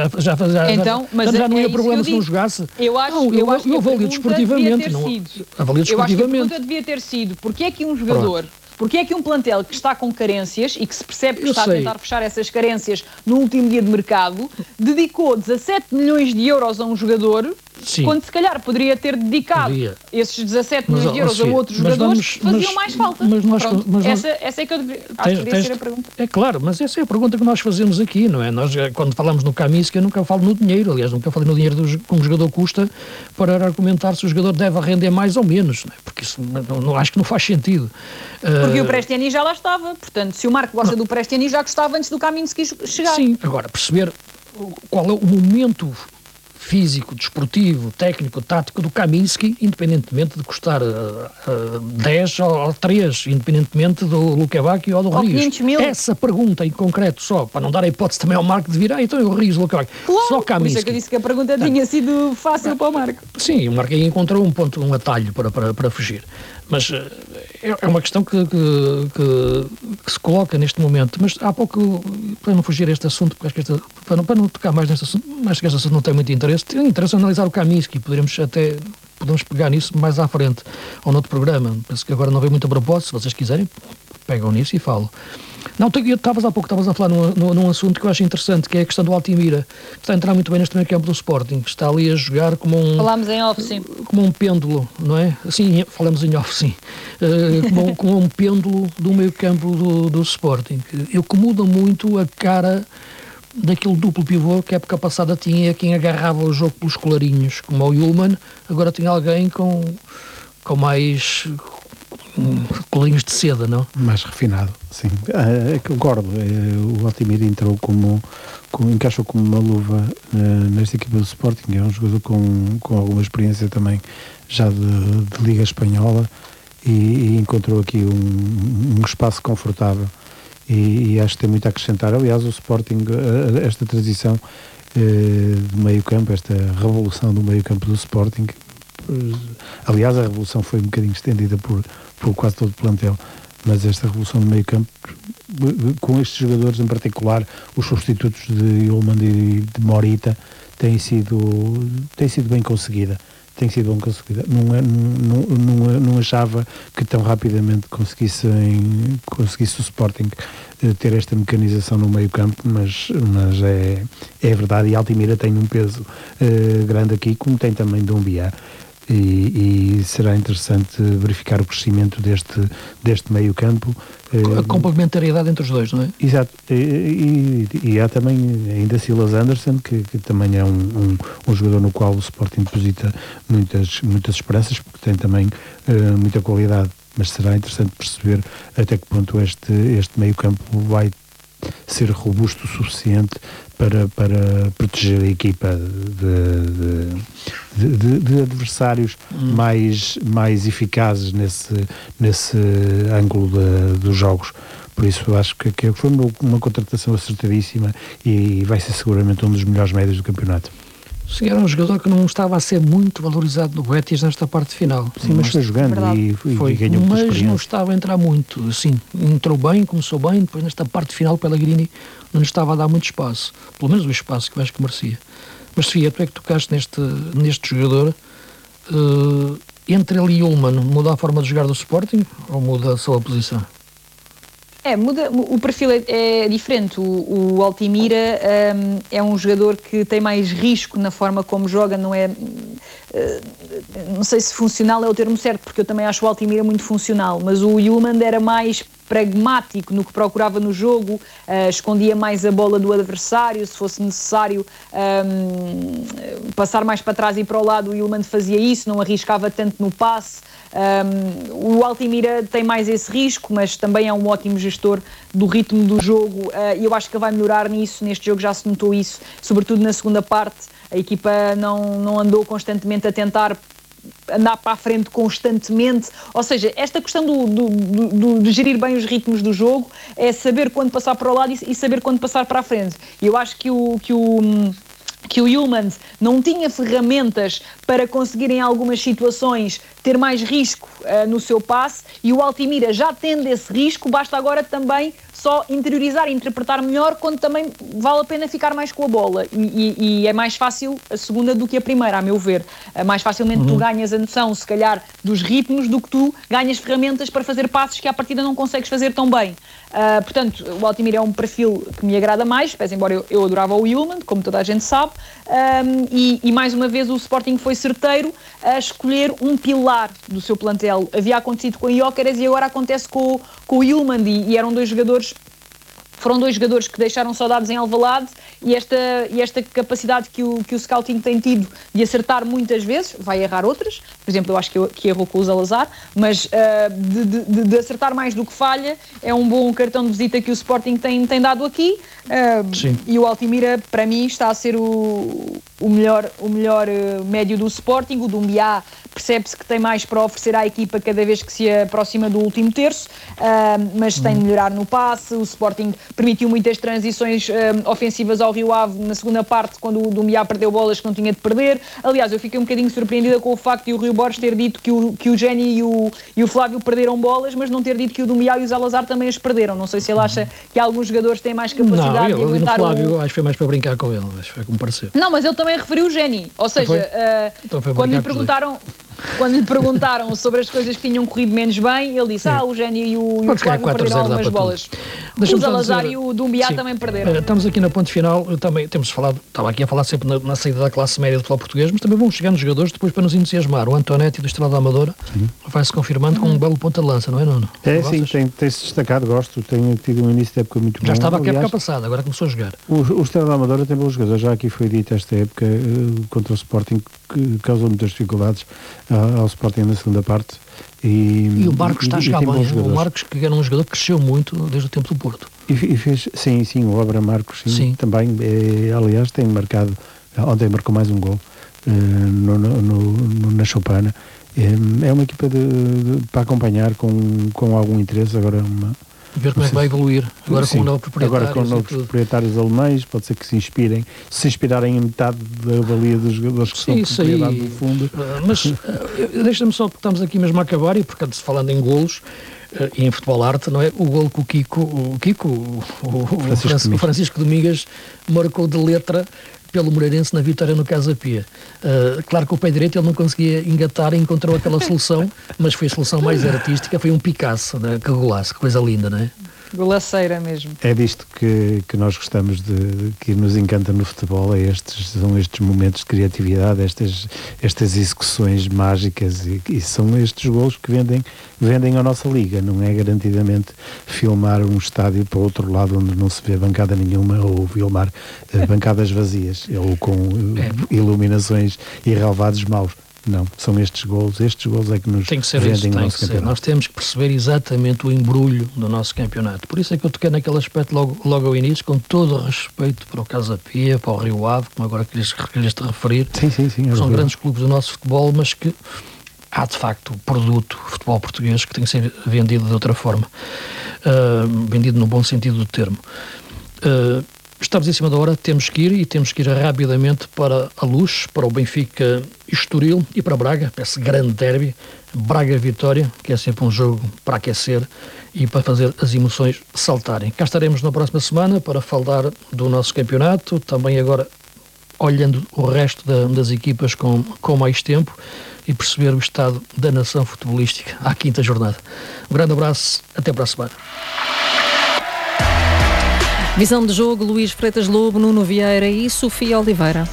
não ia problema se não jogasse. Eu avalio desportivamente. Avalio desportivamente. Eu acho que a pergunta devia ter sido, porque é que um jogador... Porque é que um plantel que está com carências e que se percebe que está a tentar fechar essas carências no último dia de mercado, dedicou 17 milhões de euros a um jogador, quando se calhar poderia ter dedicado esses 17 milhões de euros a outros jogadores que faziam mais falta? Essa é que eu deveria ser a pergunta. É claro, mas essa é a pergunta que nós fazemos aqui, não é? Nós, quando falamos no Kaminski, eu nunca falo no dinheiro, aliás, nunca falei no dinheiro que um jogador custa para argumentar se o jogador deve render mais ou menos, não é? Porque isso acho que não faz sentido. Porque o Prestiani já lá estava, portanto, se o Marco gosta do Prestiani, já gostava antes do Kaminski chegar. Sim, agora, perceber qual é o momento físico, desportivo, técnico, tático do Kaminski, independentemente de custar 10 ou 3, independentemente do Luque Bacchio ou do Rios. 500 mil. Essa pergunta em concreto, só para não dar a hipótese também ao Marco de vir, então o Rios, o Luque Bacchio. Claro, só Kaminski. Por isso é que eu disse que a pergunta tinha sido fácil para o Marco. Sim, o Marco aí encontrou um atalho para fugir. Mas é uma questão que se coloca neste momento. Mas há pouco, para não fugir a este assunto, porque acho que para não tocar mais neste assunto, mas que este assunto não tem muito interesse, tem interesse analisar o Kaminski. Podemos pegar nisso mais à frente, ou noutro programa. Penso que agora não vem muito a propósito. Se vocês quiserem, pegam nisso e falam. Não, há pouco estavas a falar num assunto que eu acho interessante, que é a questão do Altimira, que está a entrar muito bem neste meio campo do Sporting, que está ali a jogar como um... Falámos em off, sim. Como um pêndulo, não é? Sim, falamos em off, sim. Como um pêndulo do meio campo do Sporting. Que muda muito a cara daquele duplo pivô que a época passada tinha quem agarrava o jogo pelos colarinhos, como o Ullmann, agora tem alguém com mais... colarinhos de seda, não? Mais refinado, sim. Concordo. O Altimira entrou encaixou como uma luva nesta equipa do Sporting. É um jogador com alguma experiência também já de Liga Espanhola e encontrou aqui um espaço confortável e acho que tem muito a acrescentar. Aliás, o Sporting, esta transição do meio campo, esta revolução do meio campo do Sporting, aliás, a revolução foi um bocadinho estendida por quase todo o plantel, mas esta revolução do meio campo, com estes jogadores em particular, os substitutos de Ullmann e de Morita, tem sido bem conseguida. Não achava que tão rapidamente conseguisse o Sporting ter esta mecanização no meio campo, mas é verdade, e Altimira tem um peso grande aqui, como tem também Doumbia. E será interessante verificar o crescimento deste meio campo. A complementariedade entre os dois, não é? Exato. E há também ainda Silas Anderson, que também é um jogador no qual o Sporting deposita muitas esperanças, porque tem também muita qualidade. Mas será interessante perceber até que ponto este meio campo vai ser robusto o suficiente para proteger a equipa de adversários mais eficazes nesse ângulo dos jogos. Por isso acho que foi uma contratação acertadíssima e vai ser seguramente um dos melhores médios do campeonato. Sim, era um jogador que não estava a ser muito valorizado no Betis nesta parte final. Sim, mas foi jogando e ganhou muita experiência. Mas não estava a entrar muito. Sim, entrou bem, começou bem, depois nesta parte final Pellegrini não lhe estava a dar muito espaço. Pelo menos o espaço que eu acho que merecia. Mas Sofia, tu é que tocaste neste jogador. Entre ele e Ullmann, muda a forma de jogar do Sporting ou muda só a posição? Muda, o perfil é diferente. O Altimira é um jogador que tem mais risco na forma como joga, não é... não sei se funcional é o termo certo, porque eu também acho o Altimira muito funcional, mas o Ullmann era mais pragmático no que procurava no jogo, escondia mais a bola do adversário, se fosse necessário passar mais para trás e para o lado, o Ullmann fazia isso, não arriscava tanto no passe. O Altimira tem mais esse risco, mas também é um ótimo gestor do ritmo do jogo, e eu acho que ele vai melhorar nisso. Neste jogo já se notou isso, sobretudo na segunda parte. A equipa não andou constantemente a tentar andar para a frente constantemente, ou seja, esta questão de gerir bem os ritmos do jogo é saber quando passar para o lado e saber quando passar para a frente. E eu acho que o Ullmann não tinha ferramentas para conseguir em algumas situações ter mais risco no seu passe, e o Altimira já tendo esse risco, basta agora também só interiorizar e interpretar melhor, quando também vale a pena ficar mais com a bola, e é mais fácil a segunda do que a primeira, a meu ver. Mais facilmente tu ganhas a noção, se calhar, dos ritmos, do que tu ganhas ferramentas para fazer passos que à partida não consegues fazer tão bem. Portanto, o Altimira é um perfil que me agrada mais, pese embora eu adorava o Ullmann, como toda a gente sabe, e mais uma vez o Sporting foi certeiro a escolher um pilar do seu plantel. Havia acontecido com o Gyökeres e agora acontece com o Ullmann, e eram foram dois jogadores que deixaram saudades em Alvalade, e esta capacidade que o scouting tem tido de acertar muitas vezes, vai errar outras, por exemplo, eu acho que errou com o Zalazar, mas de acertar mais do que falha, é um bom cartão de visita que o Sporting tem dado aqui, e o Altimira, para mim, está a ser o melhor médio do Sporting. O Doumbia percebe-se que tem mais para oferecer à equipa cada vez que se aproxima do último terço, mas tem de melhorar no passe. O Sporting permitiu muitas transições ofensivas ao Rio Ave na segunda parte, quando o Doumbia perdeu bolas que não tinha de perder. Aliás, eu fiquei um bocadinho surpreendida com o facto de o Rio Borges ter dito que o Géni e o Flávio perderam bolas, mas não ter dito que o Doumbia e o Zalazar também as perderam. Não sei se ele acha que alguns jogadores têm mais capacidade de aguentar. No Flávio acho que foi mais para brincar com ele, acho que foi como pareceu. Não, mas ele também referiu o Géni, ou seja, quando lhe perguntaram sobre as coisas que tinham corrido menos bem, ele disse, o Géni e o Flávio perderam algumas bolas. O Zalazar e o Doumbia também perderam. Estamos aqui na ponte final, também temos falado, estava aqui a falar sempre na saída da classe média do futebol português, mas também vamos chegar nos jogadores depois para nos entusiasmar. O Antonetti do Estrela da Amadora vai-se confirmando com um belo ponta de lança, não é, Nuno? Sim, tem-se destacado, gosto, tem tido um início de época muito bom. Já estava aqui a época passada, agora começou a jogar. O Estrela da Amadora tem bons jogadores, já aqui foi dito esta época contra o Sporting, que causou muitas dificuldades ao Sporting na segunda parte. E o Marcos está a jogar bem. O Marcos, que era um jogador que cresceu muito desde o tempo do Porto. E fez, sim, o Abra Marcos, sim. Também, aliás, tem marcado, ontem marcou mais um gol na Choupana. É uma equipa para acompanhar com algum interesse. Agora ver como é que vai evoluir agora com o novo proprietário. Agora com novos proprietários alemães, pode ser que se inspirarem em metade da valia dos jogadores que são propriedade do fundo. Mas deixa-me só, que estamos aqui mesmo a acabar, e portanto, falando em golos e em futebol arte, não é? O golo que o Francisco Domingues marcou de letra pelo Moreirense na vitória no Casa Pia. Claro que o pé direito ele não conseguia engatar e encontrou aquela solução, mas foi a solução mais artística, foi um Picasso, né? Que golaço, que coisa linda, não é? Golaceira mesmo. É disto que nós gostamos, que nos encanta no futebol, são estes momentos de criatividade, estas execuções mágicas, e são estes golos que vendem a nossa liga. Não é garantidamente filmar um estádio para o outro lado onde não se vê bancada nenhuma, ou filmar bancadas vazias, ou com iluminações e relevados maus. Não, são estes golos é que nos vendem o nosso campeonato. Nós temos que perceber exatamente o embrulho do nosso campeonato. Por isso é que eu toquei naquele aspecto logo ao início, com todo o respeito para o Casa Pia, para o Rio Ave, como agora querias-te referir. Sim. São grandes clubes do nosso futebol, mas que há de facto o produto futebol português que tem que ser vendido de outra forma. Vendido no bom sentido do termo. estamos em cima da hora, temos que ir rapidamente para a Luz, para o Benfica Estoril e para Braga, para esse grande derby, Braga-Vitória, que é sempre um jogo para aquecer e para fazer as emoções saltarem. Cá estaremos na próxima semana para falar do nosso campeonato, também agora olhando o resto das equipas com mais tempo e perceber o estado da nação futebolística à quinta jornada. Um grande abraço, até para a semana. Visão de jogo, Luís Freitas Lobo, Nuno Vieira e Sofia Oliveira.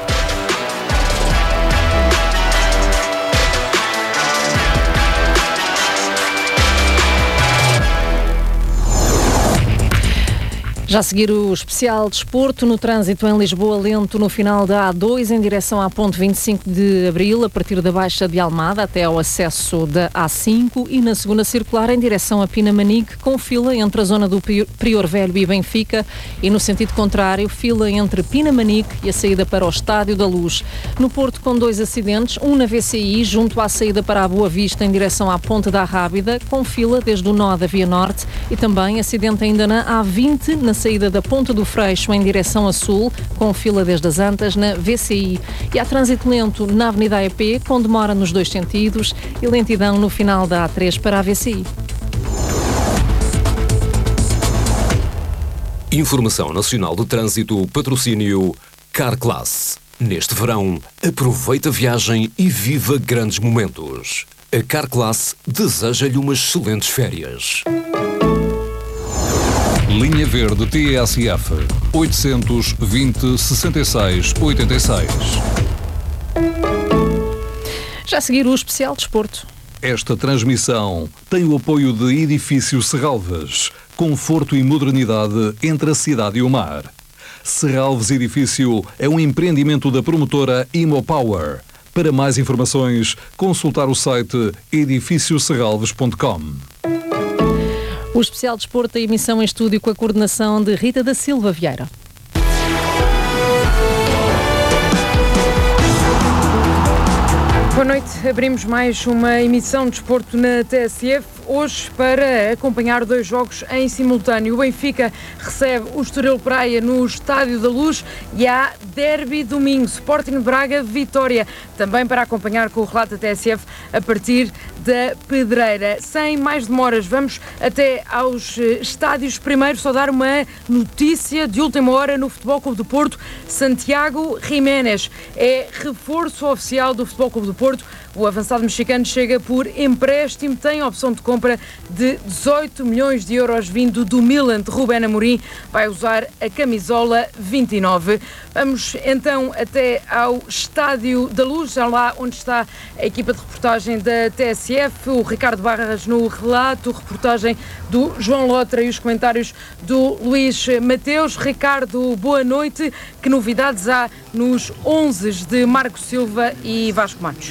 Já a seguir o especial desporto no trânsito em Lisboa, lento no final da A2 em direção à ponte 25 de Abril, a partir da Baixa de Almada até ao acesso da A5 e na segunda circular em direção a Pinamanique, com fila entre a zona do Prior Velho e Benfica e no sentido contrário, fila entre Pinamanique e a saída para o Estádio da Luz. No Porto, com 2 acidentes, um na VCI junto à saída para a Boa Vista em direção à Ponte da Rábida, com fila desde o nó da Via Norte e também acidente ainda na A20, na saída da Ponta do Freixo em direção a sul, com fila desde as Antas na VCI. E há trânsito lento na Avenida AEP, com demora nos 2 sentidos e lentidão no final da A3 para a VCI. Informação Nacional do Trânsito, patrocínio Carclass. Neste verão, aproveita a viagem e viva grandes momentos. A Carclass deseja-lhe umas excelentes férias. Linha Verde TSF 820 66 86. Já a seguir o especial desporto. Esta transmissão tem o apoio de Edifício Serralves, conforto e modernidade entre a cidade e o mar. Serralves Edifício é um empreendimento da promotora Imopower. Para mais informações, consultar o site edifícioserralves.com. O especial desporto da emissão em estúdio com a coordenação de Rita da Silva Vieira. Boa noite, abrimos mais uma emissão de desporto na TSF, hoje para acompanhar 2 jogos em simultâneo. O Benfica recebe o Estoril Praia no Estádio da Luz e há derby domingo, Sporting de Braga, Vitória, também para acompanhar com o relato da TSF a partir da Pedreira. Sem mais demoras, vamos até aos estádios. Primeiro, só dar uma notícia de última hora no Futebol Clube do Porto. Santiago Jiménez é reforço oficial do Futebol Clube do Porto. O avançado mexicano chega por empréstimo, tem a opção de compra de 18 milhões de euros vindo do Milan de Rubén Amorim. Vai usar a camisola 29. Vamos então até ao Estádio da Luz, já lá onde está a equipa de reportagem da TSF, o Ricardo Barras no relato, reportagem do João Lotra e os comentários do Luís Mateus. Ricardo, boa noite. Que novidades há nos 11 de Marco Silva e Vasco Matos?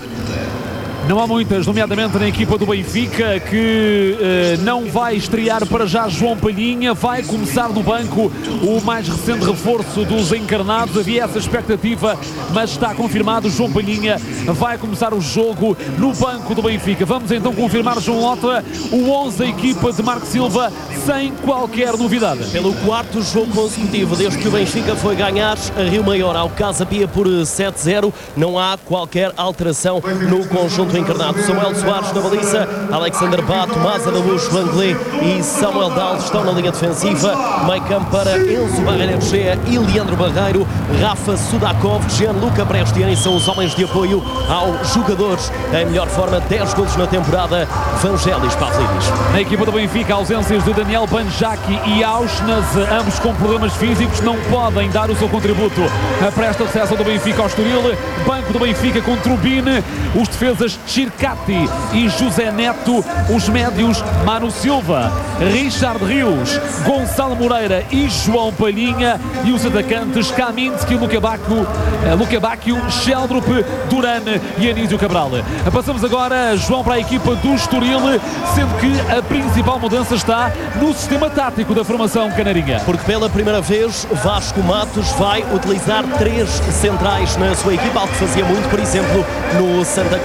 Não há muitas, nomeadamente na equipa do Benfica, que não vai estrear para já João Palhinha, vai começar no banco o mais recente reforço dos encarnados. Havia essa expectativa, mas está confirmado, João Palhinha vai começar o jogo no banco do Benfica. Vamos então confirmar, João Lota, o 11 da equipa de Marco Silva, sem qualquer novidade. Pelo 4º jogo consecutivo, desde que o Benfica foi ganhar a Rio Maior ao Casa Pia por 7-0, não há qualquer alteração no conjunto encarnado. Samuel Soares na baliza, Alexander Bá, Tomás Araújo, Langley e Samuel Dal estão na linha defensiva. Meio campo para Enzo Barreira e Leandro Barreiro, Rafa Sudakov, Gianluca Prestiani são os homens de apoio aos jogadores. Em melhor forma, 10 golos na temporada, Vangelis Pavlidis. Na equipa do Benfica, ausências de Daniel Banjaki e Auschnas, ambos com problemas físicos, não podem dar o seu contributo para esta recepção do Benfica ao Estoril. Banco do Benfica com Trubine, os defesas Chircati e José Neto, os médios Manu Silva, Richard Rios, Gonçalo Moreira e João Palhinha, e os atacantes Kaminski, Luka Bacchio, Sheldrup, Duran e Anísio Cabral. Passamos agora, João, para a equipa do Estoril, sendo que a principal mudança está no sistema tático da formação canarinha. Porque pela primeira vez Vasco Matos vai utilizar 3 centrais na sua equipa, algo que fazia muito, por exemplo, no Santa Clara. Joel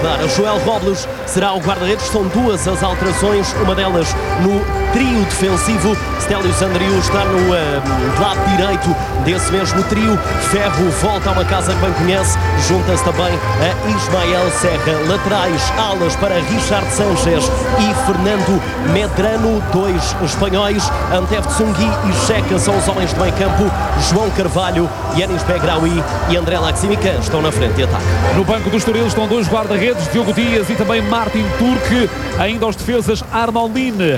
Samuel Robles será o guarda-redes. São 2 as alterações, uma delas no trio defensivo. Stélio Sandriu está no lado direito desse mesmo trio. Ferro volta a uma casa que bem conhece. Junta-se também a Ismael Serra. Laterais, alas para Richard Sanchez e Fernando Medrano, 2 espanhóis. Antef Tsungui e Checa são os homens de meio campo. João Carvalho, Yanis Begraoui e André Laximican estão na frente de ataque. No banco do Estoril estão 2 guarda-redes, Diogo Dias e também Martin Turque. Ainda aos defesas Arnoldine,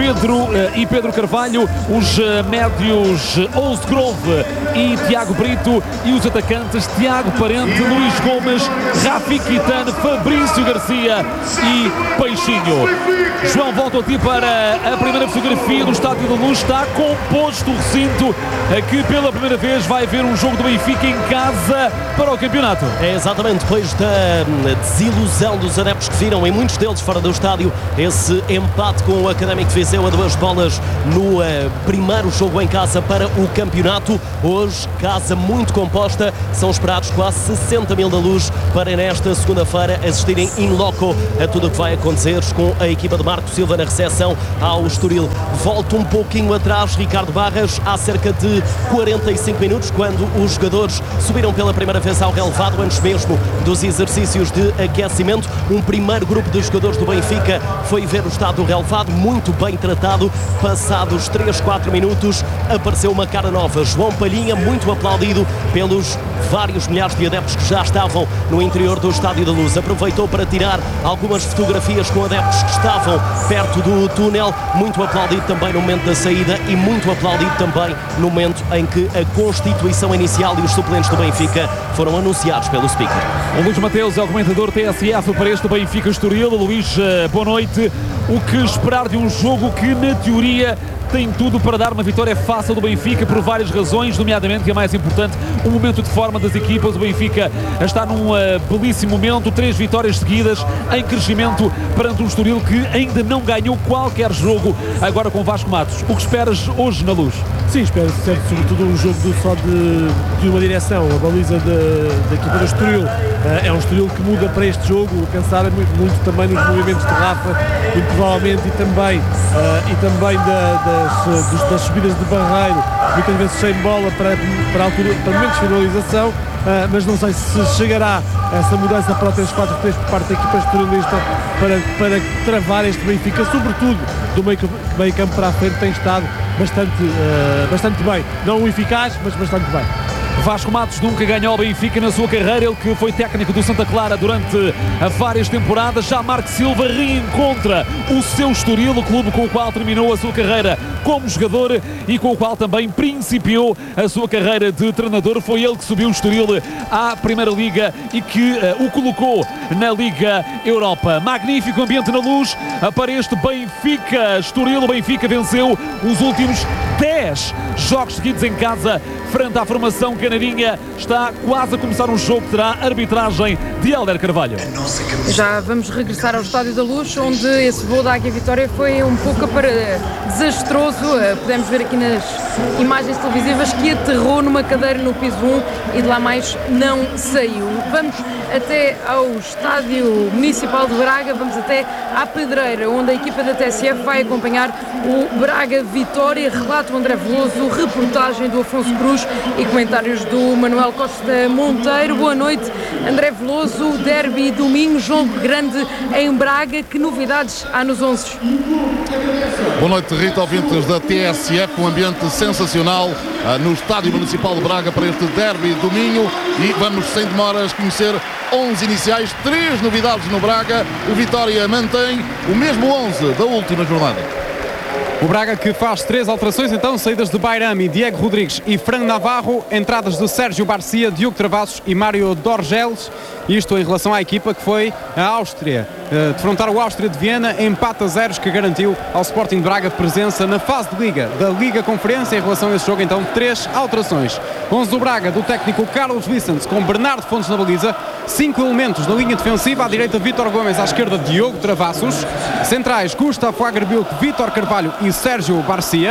Pedro Carvalho, os médios Osgrove e Tiago Brito, e os atacantes Tiago Parente, Luís Gomes, Rafi Quitane, Fabrício Garcia e Peixinho. João, volto a ti para a primeira fotografia do Estádio da Luz. Está composto o recinto, que pela primeira vez vai ver um jogo do Benfica em casa para o campeonato. É exatamente, depois da desilusão dos adeptos que viram, e muitos deles fora do estádio, esse empate com o Académico de Viseu a 2 bolas no primeiro jogo em casa para o campeonato. Hoje, casa muito composta, são esperados quase 60 mil da Luz para nesta segunda-feira assistirem in loco a tudo o que vai acontecer com a equipa de Marco Silva na recepção ao Estoril. Volta um pouquinho atrás Ricardo Barras, há cerca de 45 minutos, quando os jogadores subiram pela primeira vez ao relevado, antes mesmo dos exercícios de aquecimento. Um primeiro grupo de jogadores do Benfica foi ver o estado do relevado, muito bem tratado. Passados 3-4 minutos apareceu uma cara nova, João Palhinha, muito aplaudido pelos vários milhares de adeptos que já estavam no interior do Estádio da Luz. Aproveitou para tirar algumas fotografias com adeptos que estavam perto do túnel, muito aplaudido também no momento da saída e muito aplaudido também no momento em que a constituição inicial e os suplentes do Benfica foram anunciados pelo speaker. O Luís Mateus é o comentador TSF para este Benfica Estoril. Luís, boa noite. O que esperar de um jogo que, na teoria, tem tudo para dar uma vitória fácil do Benfica por várias razões, nomeadamente, que é mais importante, o momento de forma das equipas. O Benfica está num belíssimo momento, 3 vitórias seguidas em crescimento perante um Estoril que ainda não ganhou qualquer jogo, agora com Vasco Matos. O que esperas hoje na Luz? Sim, espero sobretudo um jogo só de uma direção, a baliza da equipa do Estoril. É um Estoril que muda para este jogo, cansar muito também nos movimentos de Rafa, muito provavelmente, e também das subidas de Barreiro, muitas vezes sem bola para momentos de finalização, mas não sei se chegará essa mudança para o 3-4-3 por parte da equipa estorilista para travar este Benfica, sobretudo do meio campo para a frente. Tem estado bastante bem, não eficaz, mas bastante bem. Vasco Matos nunca ganhou o Benfica na sua carreira, ele que foi técnico do Santa Clara durante várias temporadas. Já Marco Silva reencontra o seu Estoril, o clube com o qual terminou a sua carreira como jogador e com o qual também principiou a sua carreira de treinador. Foi ele que subiu o Estoril à Primeira Liga e que o colocou na Liga Europa. Magnífico ambiente na Luz para este Benfica Estoril. O Benfica venceu os últimos 10 jogos seguidos em casa frente à formação canarinha. Está quase a começar um jogo que terá arbitragem de Hélder Carvalho. Já vamos regressar ao Estádio da Luz, onde esse voo da Águia Vitória foi um pouco desastroso. Podemos ver aqui nas imagens televisivas que aterrou numa cadeira no piso 1 e de lá mais não saiu. Vamos até ao Estádio Municipal de Braga, vamos até à Pedreira, onde a equipa da TSF vai acompanhar o Braga Vitória. Relato André Veloso, reportagem do Afonso Cruz e comentários do Manuel Costa Monteiro. Boa noite, André Veloso. Derby domingo, jogo grande em Braga. Que novidades há nos 11? Boa noite, Rita, ouvintes da TSF. Um ambiente sensacional no Estádio Municipal de Braga para este derby domingo, e vamos sem demoras conhecer 11 iniciais, 3 novidades no Braga. O Vitória mantém o mesmo 11 da última jornada. O Braga que faz 3 alterações, então, saídas de Bairami, Diego Rodrigues e Fran Navarro, entradas de Sérgio Garcia, Diogo Travassos e Mário Dorgeles. Isto em relação à equipa que foi a Áustria, defrontar o Áustria de Viena, empate a 0 que garantiu ao Sporting de Braga presença na fase de Liga, da Liga Conferência. Em relação a esse jogo, então, 3 alterações. 11 do Braga, do técnico Carlos Vicente, com Bernardo Fontes na baliza, 5 elementos na linha defensiva, à direita Vítor Gomes, à esquerda Diogo Travassos, centrais Gustavo Agerbilk, Vítor Carvalho e Sérgio Garcia,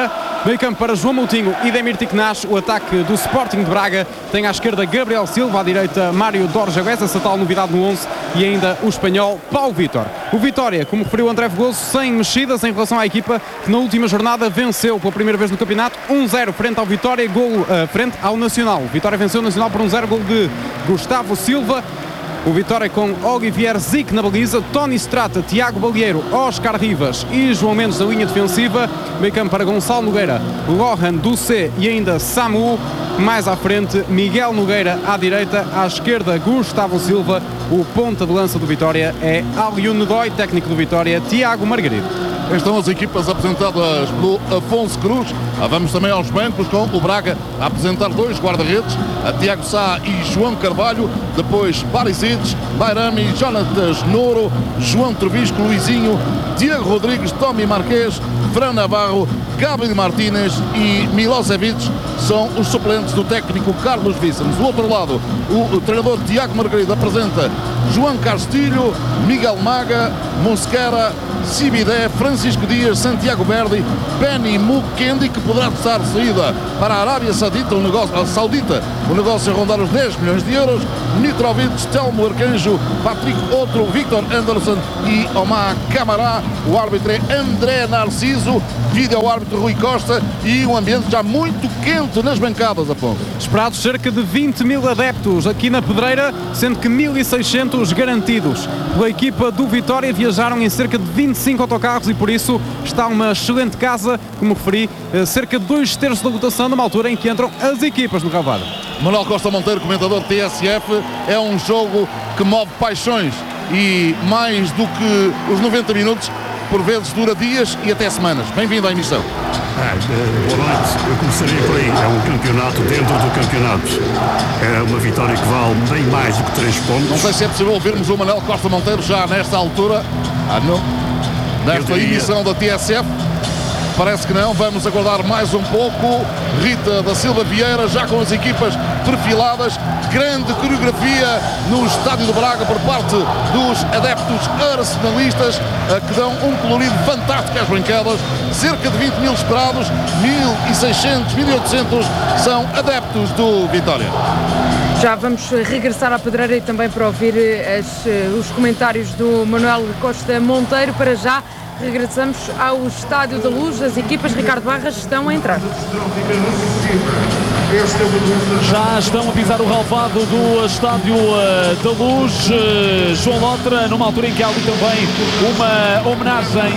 Meio campo para João Moutinho e Demir Tiquenaz. O ataque do Sporting de Braga tem à esquerda Gabriel Silva, à direita Mário Dorjalés, essa tal novidade no 11, e ainda o espanhol Paulo Vítor. O Vitória, como referiu André Veloso, sem mexidas em relação à equipa que na última jornada venceu pela primeira vez no campeonato 1-0 frente ao Vitória, frente ao Nacional. O Vitória venceu o Nacional por 1-0, gol de Gustavo Silva. O Vitória com Olivier Zic na baliza, Tony Strata, Tiago Balieiro, Oscar Rivas e João Mendes na linha defensiva. Meio campo para Gonçalo Nogueira, Lohan Ducé e ainda Samu. Mais à frente, Miguel Nogueira à direita, à esquerda Gustavo Silva. O ponta de lança do Vitória é Aliou Nedói, técnico do Vitória, Tiago Margarido. Estão as equipas apresentadas pelo Afonso Cruz. Vamos também aos bancos com o Braga a apresentar 2 guarda-redes, Tiago Sá e João Carvalho. Depois Barisic, Bairami, Jonatas Nouro, João Trevisco, Luizinho, Diego Rodrigues, Tommy Marquês, Fran Navarro, Gabriel Martínez e Milosevic são os suplentes do técnico Carlos Vicens. Do outro lado, o treinador Tiago Margarido apresenta João Castilho, Miguel Maga, Mosquera, Sibidé, Francisco Dias, Santiago Verdi, Benny Mukendi, que poderá estar de saída para a Arábia Saudita, o negócio a rondar os 10 milhões de euros, Mitrovic, Telmo Arcanjo, Patrick Outro, Victor Anderson e Omar Camará. O árbitro é André Narciso, vídeo árbitro Rui Costa, e um ambiente já muito quente nas bancadas, Afonso. Esperados cerca de 20 mil adeptos aqui na Pedreira, sendo que 1.600 garantidos. Pela equipa do Vitória viajaram em cerca de 25 autocarros e por isso está uma excelente casa, como referi, cerca de 2/3 da lotação numa altura em que entram as equipas no Ravada. Manuel Costa Monteiro, comentador TSF, é um jogo que move paixões e mais do que os 90 minutos, por vezes dura dias e até semanas. Bem-vindo à emissão. Boa noite, eu começaria por aí. É um campeonato dentro do campeonato. É uma vitória que vale bem mais do que 3 pontos. Não sei se é possível ouvirmos o Manuel Costa Monteiro já nesta altura, nesta emissão da TSF. Parece que não, vamos aguardar mais um pouco. Rita da Silva Vieira já com as equipas perfiladas. Grande coreografia no estádio do Braga por parte dos adeptos arsenalistas, que dão um colorido fantástico às bancadas. Cerca de 20 mil esperados, 1.600, 1.800 são adeptos do Vitória. Já vamos regressar à Pedreira e também para ouvir os comentários do Manuel Costa Monteiro. Para já regressamos ao Estádio da Luz. As equipas, Ricardo Barras, estão a entrar. Já estão a pisar o relvado do Estádio da Luz. João Lotra, numa altura em que há ali também uma homenagem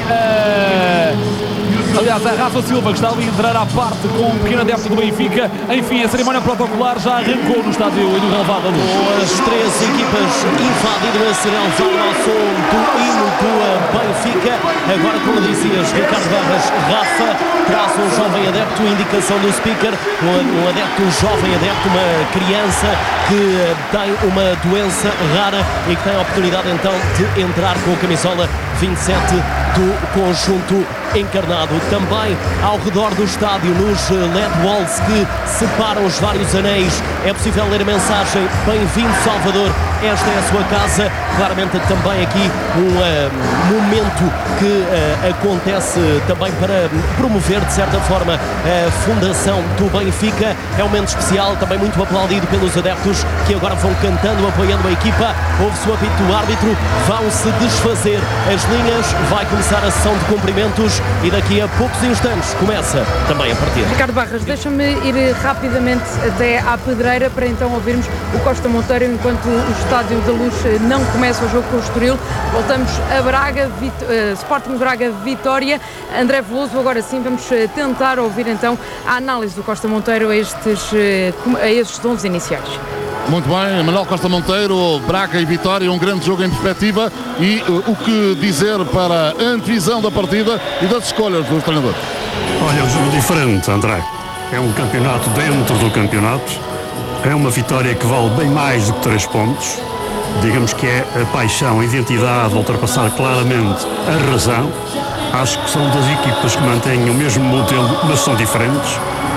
aliás, a Rafa Silva, que está ali a entrar à parte com um pequeno adepto do Benfica. Enfim, a cerimónia protocolar já arrancou no estádio e no relvado da Luz. Com as 3 equipas invadindo esse relvado ao som do hino do Benfica. Agora, como dizias, Ricardo Barras, Rafa traz um jovem adepto, indicação do speaker, um adepto, um jovem adepto, uma criança que tem uma doença rara e que tem a oportunidade então de entrar com a camisola 27 do conjunto encarnado. Também ao redor do estádio, nos LED walls que separam os vários anéis, é possível ler a mensagem: bem-vindo Salvador, esta é a sua casa. Claramente também aqui um momento que acontece também para promover de certa forma a fundação do Benfica. É um momento especial, também muito aplaudido pelos adeptos que agora vão cantando, apoiando a equipa. Ouve-se o apito do árbitro, vão-se desfazer as linhas, vai começar a sessão de cumprimentos e daqui a poucos instantes começa também a partida. Ricardo Barras, deixa-me ir rapidamente até à Pedreira para então ouvirmos o Costa Monteiro enquanto o Estádio da Luz não começa o jogo com o Estoril. Voltamos a Braga, Sporting Braga Vitória. André Veloso, agora sim vamos tentar ouvir então a análise do Costa Monteiro a estes 11 iniciais. Muito bem, Manuel Costa Monteiro, Braga e Vitória, um grande jogo em perspectiva. E o que dizer para a antevisão da partida e das escolhas dos treinadores? Olha, é um jogo diferente, André. É um campeonato dentro do campeonato. É uma vitória que vale bem mais do que 3 pontos. Digamos que é a paixão, a identidade, ultrapassar claramente a razão. Acho que são 2 equipas que mantêm o mesmo modelo, mas são diferentes.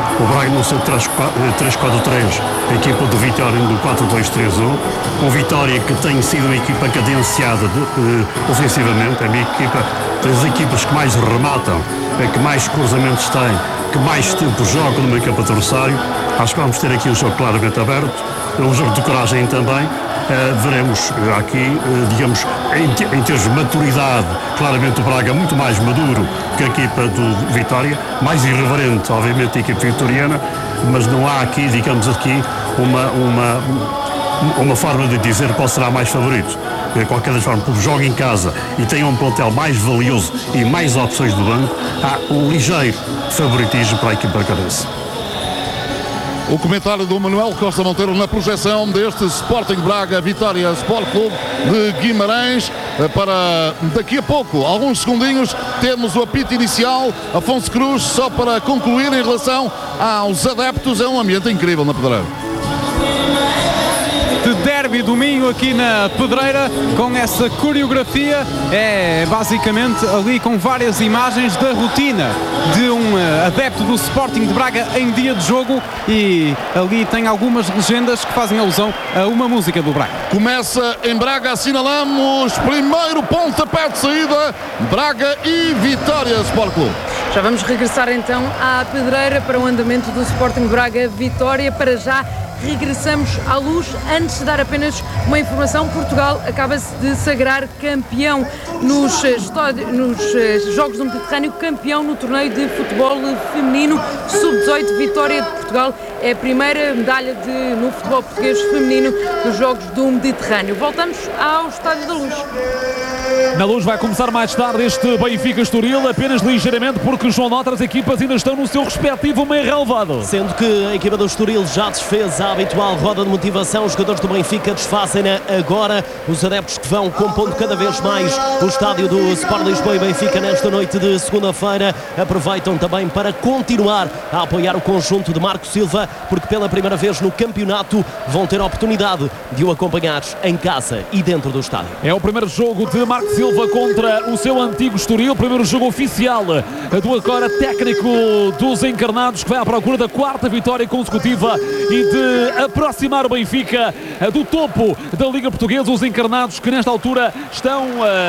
o Braga no seu 3-4-3, a equipa do Vitória no 4-2-3-1, o Vitória que tem sido uma equipa cadenciada ofensivamente, é a minha equipa das equipas que mais rematam, que mais cruzamentos tem, que mais tempo joga no meio campo adversário. Acho que vamos ter aqui um jogo claramente aberto, um jogo de coragem também. Veremos aqui, digamos, em termos de maturidade, claramente o Braga muito mais maduro que a equipa do Vitória, mais irreverente, obviamente, a equipa vitoriana, mas não há aqui, digamos aqui, uma forma de dizer qual será mais favorito. De qualquer forma, porque joga em casa e tem um plantel mais valioso e mais opções do banco, há um ligeiro favoritismo para a equipa cabeça. O comentário do Manuel Costa Monteiro na projeção deste Sporting Braga Vitória Sport Clube de Guimarães. Para daqui a pouco, alguns segundinhos, temos o apito inicial. Afonso Cruz, só para concluir em relação aos adeptos, é um ambiente incrível na Pedreira. De derby domingo aqui na Pedreira, com essa coreografia, é basicamente ali com várias imagens da rotina de um adepto do Sporting de Braga em dia de jogo, e ali tem algumas legendas que fazem alusão a uma música do Braga. Começa em Braga, assinalamos primeiro pontapé de saída, Braga e Vitória Sport Clube. Já vamos regressar então à Pedreira para o andamento do Sporting Braga Vitória. Para já regressamos à Luz. Antes de dar apenas uma informação, Portugal acaba-se de sagrar campeão nos Jogos do Mediterrâneo, campeão no torneio de futebol feminino sub-18. Vitória de Portugal é a primeira medalha no futebol português feminino nos Jogos do Mediterrâneo. Voltamos ao Estádio da Luz. Na Luz vai começar mais tarde este Benfica-Estoril, apenas ligeiramente, porque João Nota, as equipas ainda estão no seu respectivo meio relevado. Sendo que a equipa do Estoril já desfez a habitual roda de motivação, os jogadores do Benfica desfazem-na agora. Os adeptos que vão compondo cada vez mais o estádio do Sport Lisboa e Benfica nesta noite de segunda-feira aproveitam também para continuar a apoiar o conjunto de Marco Silva, porque pela primeira vez no campeonato vão ter a oportunidade de o acompanhar em casa e dentro do estádio. É o primeiro jogo de Marco Silva contra o seu antigo Estoril, primeiro jogo oficial do agora técnico dos encarnados, que vai à procura da quarta vitória consecutiva e de aproximar o Benfica do topo da Liga Portuguesa. Os encarnados que nesta altura estão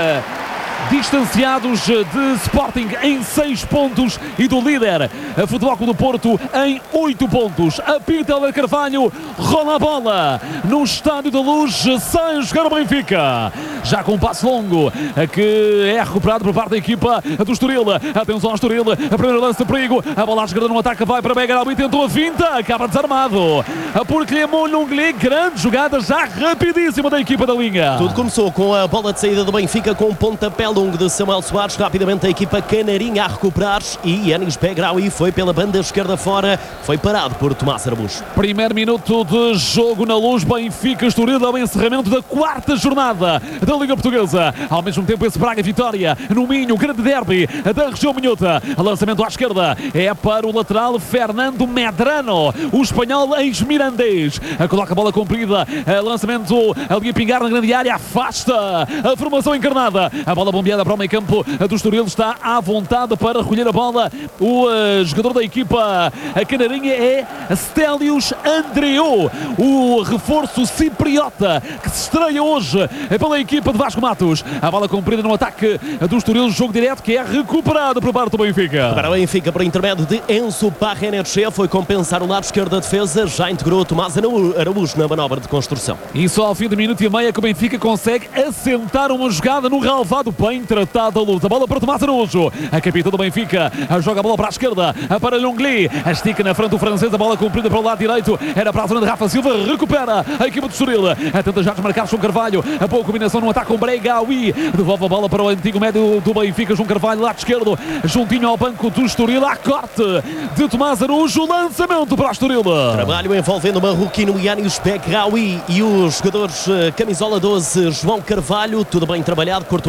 distanciados de Sporting em 6 pontos e do líder Futebol Clube do Porto em 8 pontos. Apita Helder Carvalho, rola a bola no Estádio da Luz, sai jogar o Benfica, já com um passo longo que é recuperado por parte da equipa do Estoril. Atenção ao Estoril, a primeira lance de perigo, a bola à esquerda no ataque, vai para Begarau e tentou a finta, acaba desarmado por Clément Lenglet. Grande jogada já rapidíssima da equipa da linha. Tudo começou com a bola de saída do Benfica, com um pontapé longo de Samuel Soares. Rapidamente a equipa canarinha a recuperar e Yanis Begraoui foi pela banda esquerda fora, foi parado por Tomás Araújo. Primeiro minuto de jogo na Luz, Benfica-Estoril, ao encerramento da quarta jornada da Liga Portuguesa. Ao mesmo tempo esse Braga-Vitória no Minho, grande derby da região minhota. Lançamento à esquerda é para o lateral Fernando Medrano, o espanhol ex-mirandês. Coloca a bola comprida, lançamento ali a pingar na grande área, afasta a formação encarnada. A bola bombeada para o meio campo do Estoril, está à vontade para recolher a bola. O jogador da equipa canarinha é Stelios Andreu, o reforço cipriota que se estreia hoje pela equipa de Vasco Matos. A bola comprida no ataque do Estoril, jogo direto que é recuperado por parte do Benfica. Para o Benfica, por intermédio de Enzo Parreneche, foi compensar o lado esquerdo da defesa, já integrou Tomás Araújo na manobra de construção. E só ao fim de minuto e meio que o Benfica consegue assentar uma jogada no relvado, bem tratado a luz. A bola para Tomás Araújo, a capitã do Benfica, joga a bola para a esquerda, para Lenglet, estica na frente o francês, a bola comprida para o lado direito, era para a zona de Rafa Silva, recupera a equipa do Estoril, tenta já desmarcar João Carvalho, a boa combinação no ataque com Begraoui, devolve a bola para o antigo médio do Benfica, João Carvalho, lado esquerdo, juntinho ao banco do Estoril, a corte de Tomás Araújo, lançamento para o Estoril. Trabalho envolvendo o marroquino Yanis Begraoui e os jogadores camisola 12, João Carvalho, tudo bem trabalhado, cortou a equipa do Benfica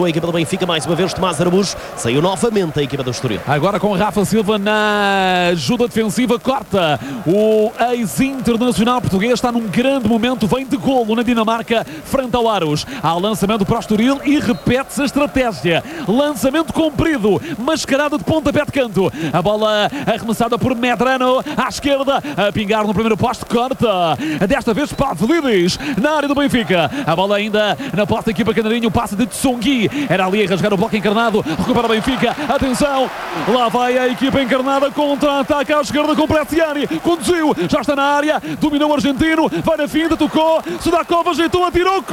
Benfica, mais uma vez Tomás Araújo, saiu novamente a equipa do Estoril. Agora com Rafa Silva na ajuda defensiva, corta. O ex-internacional português está num grande momento, vem de golo na Dinamarca, frente ao Aros. Há lançamento para o Estoril e repete-se a estratégia. Lançamento comprido, mascarado de pontapé de canto. A bola arremessada por Medrano, à esquerda, a pingar no primeiro poste, corta. Desta vez Pavlidis, na área do Benfica. A bola ainda na posse da equipa canarinho, o passe de Tsongi. Era ali a rasgar o bloco encarnado, recupera o Benfica. Atenção, lá vai a equipa encarnada, contra-ataque à esquerda com Bresciani. Conduziu, já está na área, dominou o argentino, vai na finta, tocou, Sudakov ajeitou, atirou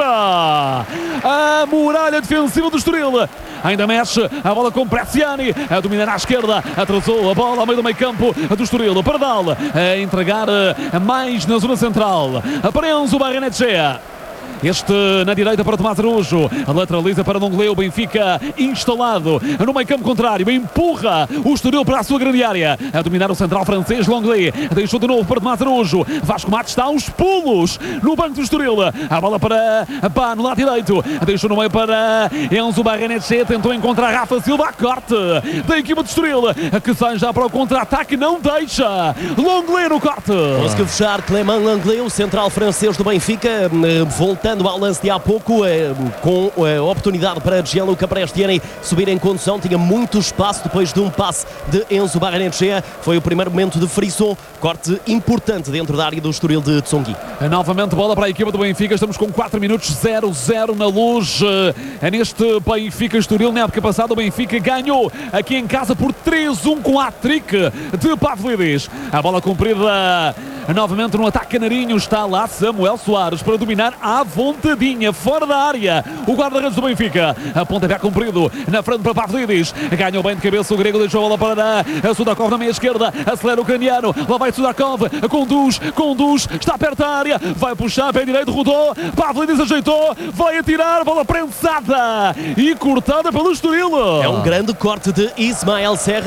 contra a muralha defensiva do Estoril. Ainda mexe a bola com Bresciani, a dominar à esquerda, atrasou a bola ao meio do meio campo do Estoril. Pardal a entregar mais na zona central para Enzo Barrenetxea. Este na direita para Tomás Araújo, lateraliza para Longley, o Benfica instalado no meio campo contrário, empurra o Estoril para a sua grande área, a dominar o central francês. Longley deixou de novo para Tomás Araújo, Vasco Matos está aos pulos no banco do Estoril, a bola para Pá no lado direito, deixou no meio para Enzo Barrenetxea, tentou encontrar Rafa Silva, a corte da equipa do Estoril, que sai já para o contra-ataque, não deixa Longley no corte. Conseguiu fechar Clément Longley, o central francês do Benfica, voltando ao lance de há pouco, com a oportunidade para Gianluca Prestiani subir em condução, tinha muito espaço depois de um passe de Enzo Barrenetxea. Foi o primeiro momento de Frisson, corte importante dentro da área do Estoril de Tsongi. Novamente bola para a equipa do Benfica, estamos com 4 minutos, 0-0 na Luz. Neste Benfica Estoril, na época passada o Benfica ganhou aqui em casa por 3-1 com a hat-trick de Pavlidis. A bola cumprida novamente no ataque canarinho, está lá Samuel Soares para dominar à vontadinha, fora da área, o guarda-redes do Benfica, a pontapé comprido, na frente para Pavlidis, ganhou bem de cabeça o grego, deixou a bola para a Sudakov na meia esquerda, acelera o ucraniano, lá vai Sudakov, conduz, está perto da área, vai puxar, pé direito, rodou, Pavlidis ajeitou, vai atirar, bola prensada e cortada pelo Estoril. É um grande corte de Ismael Serra.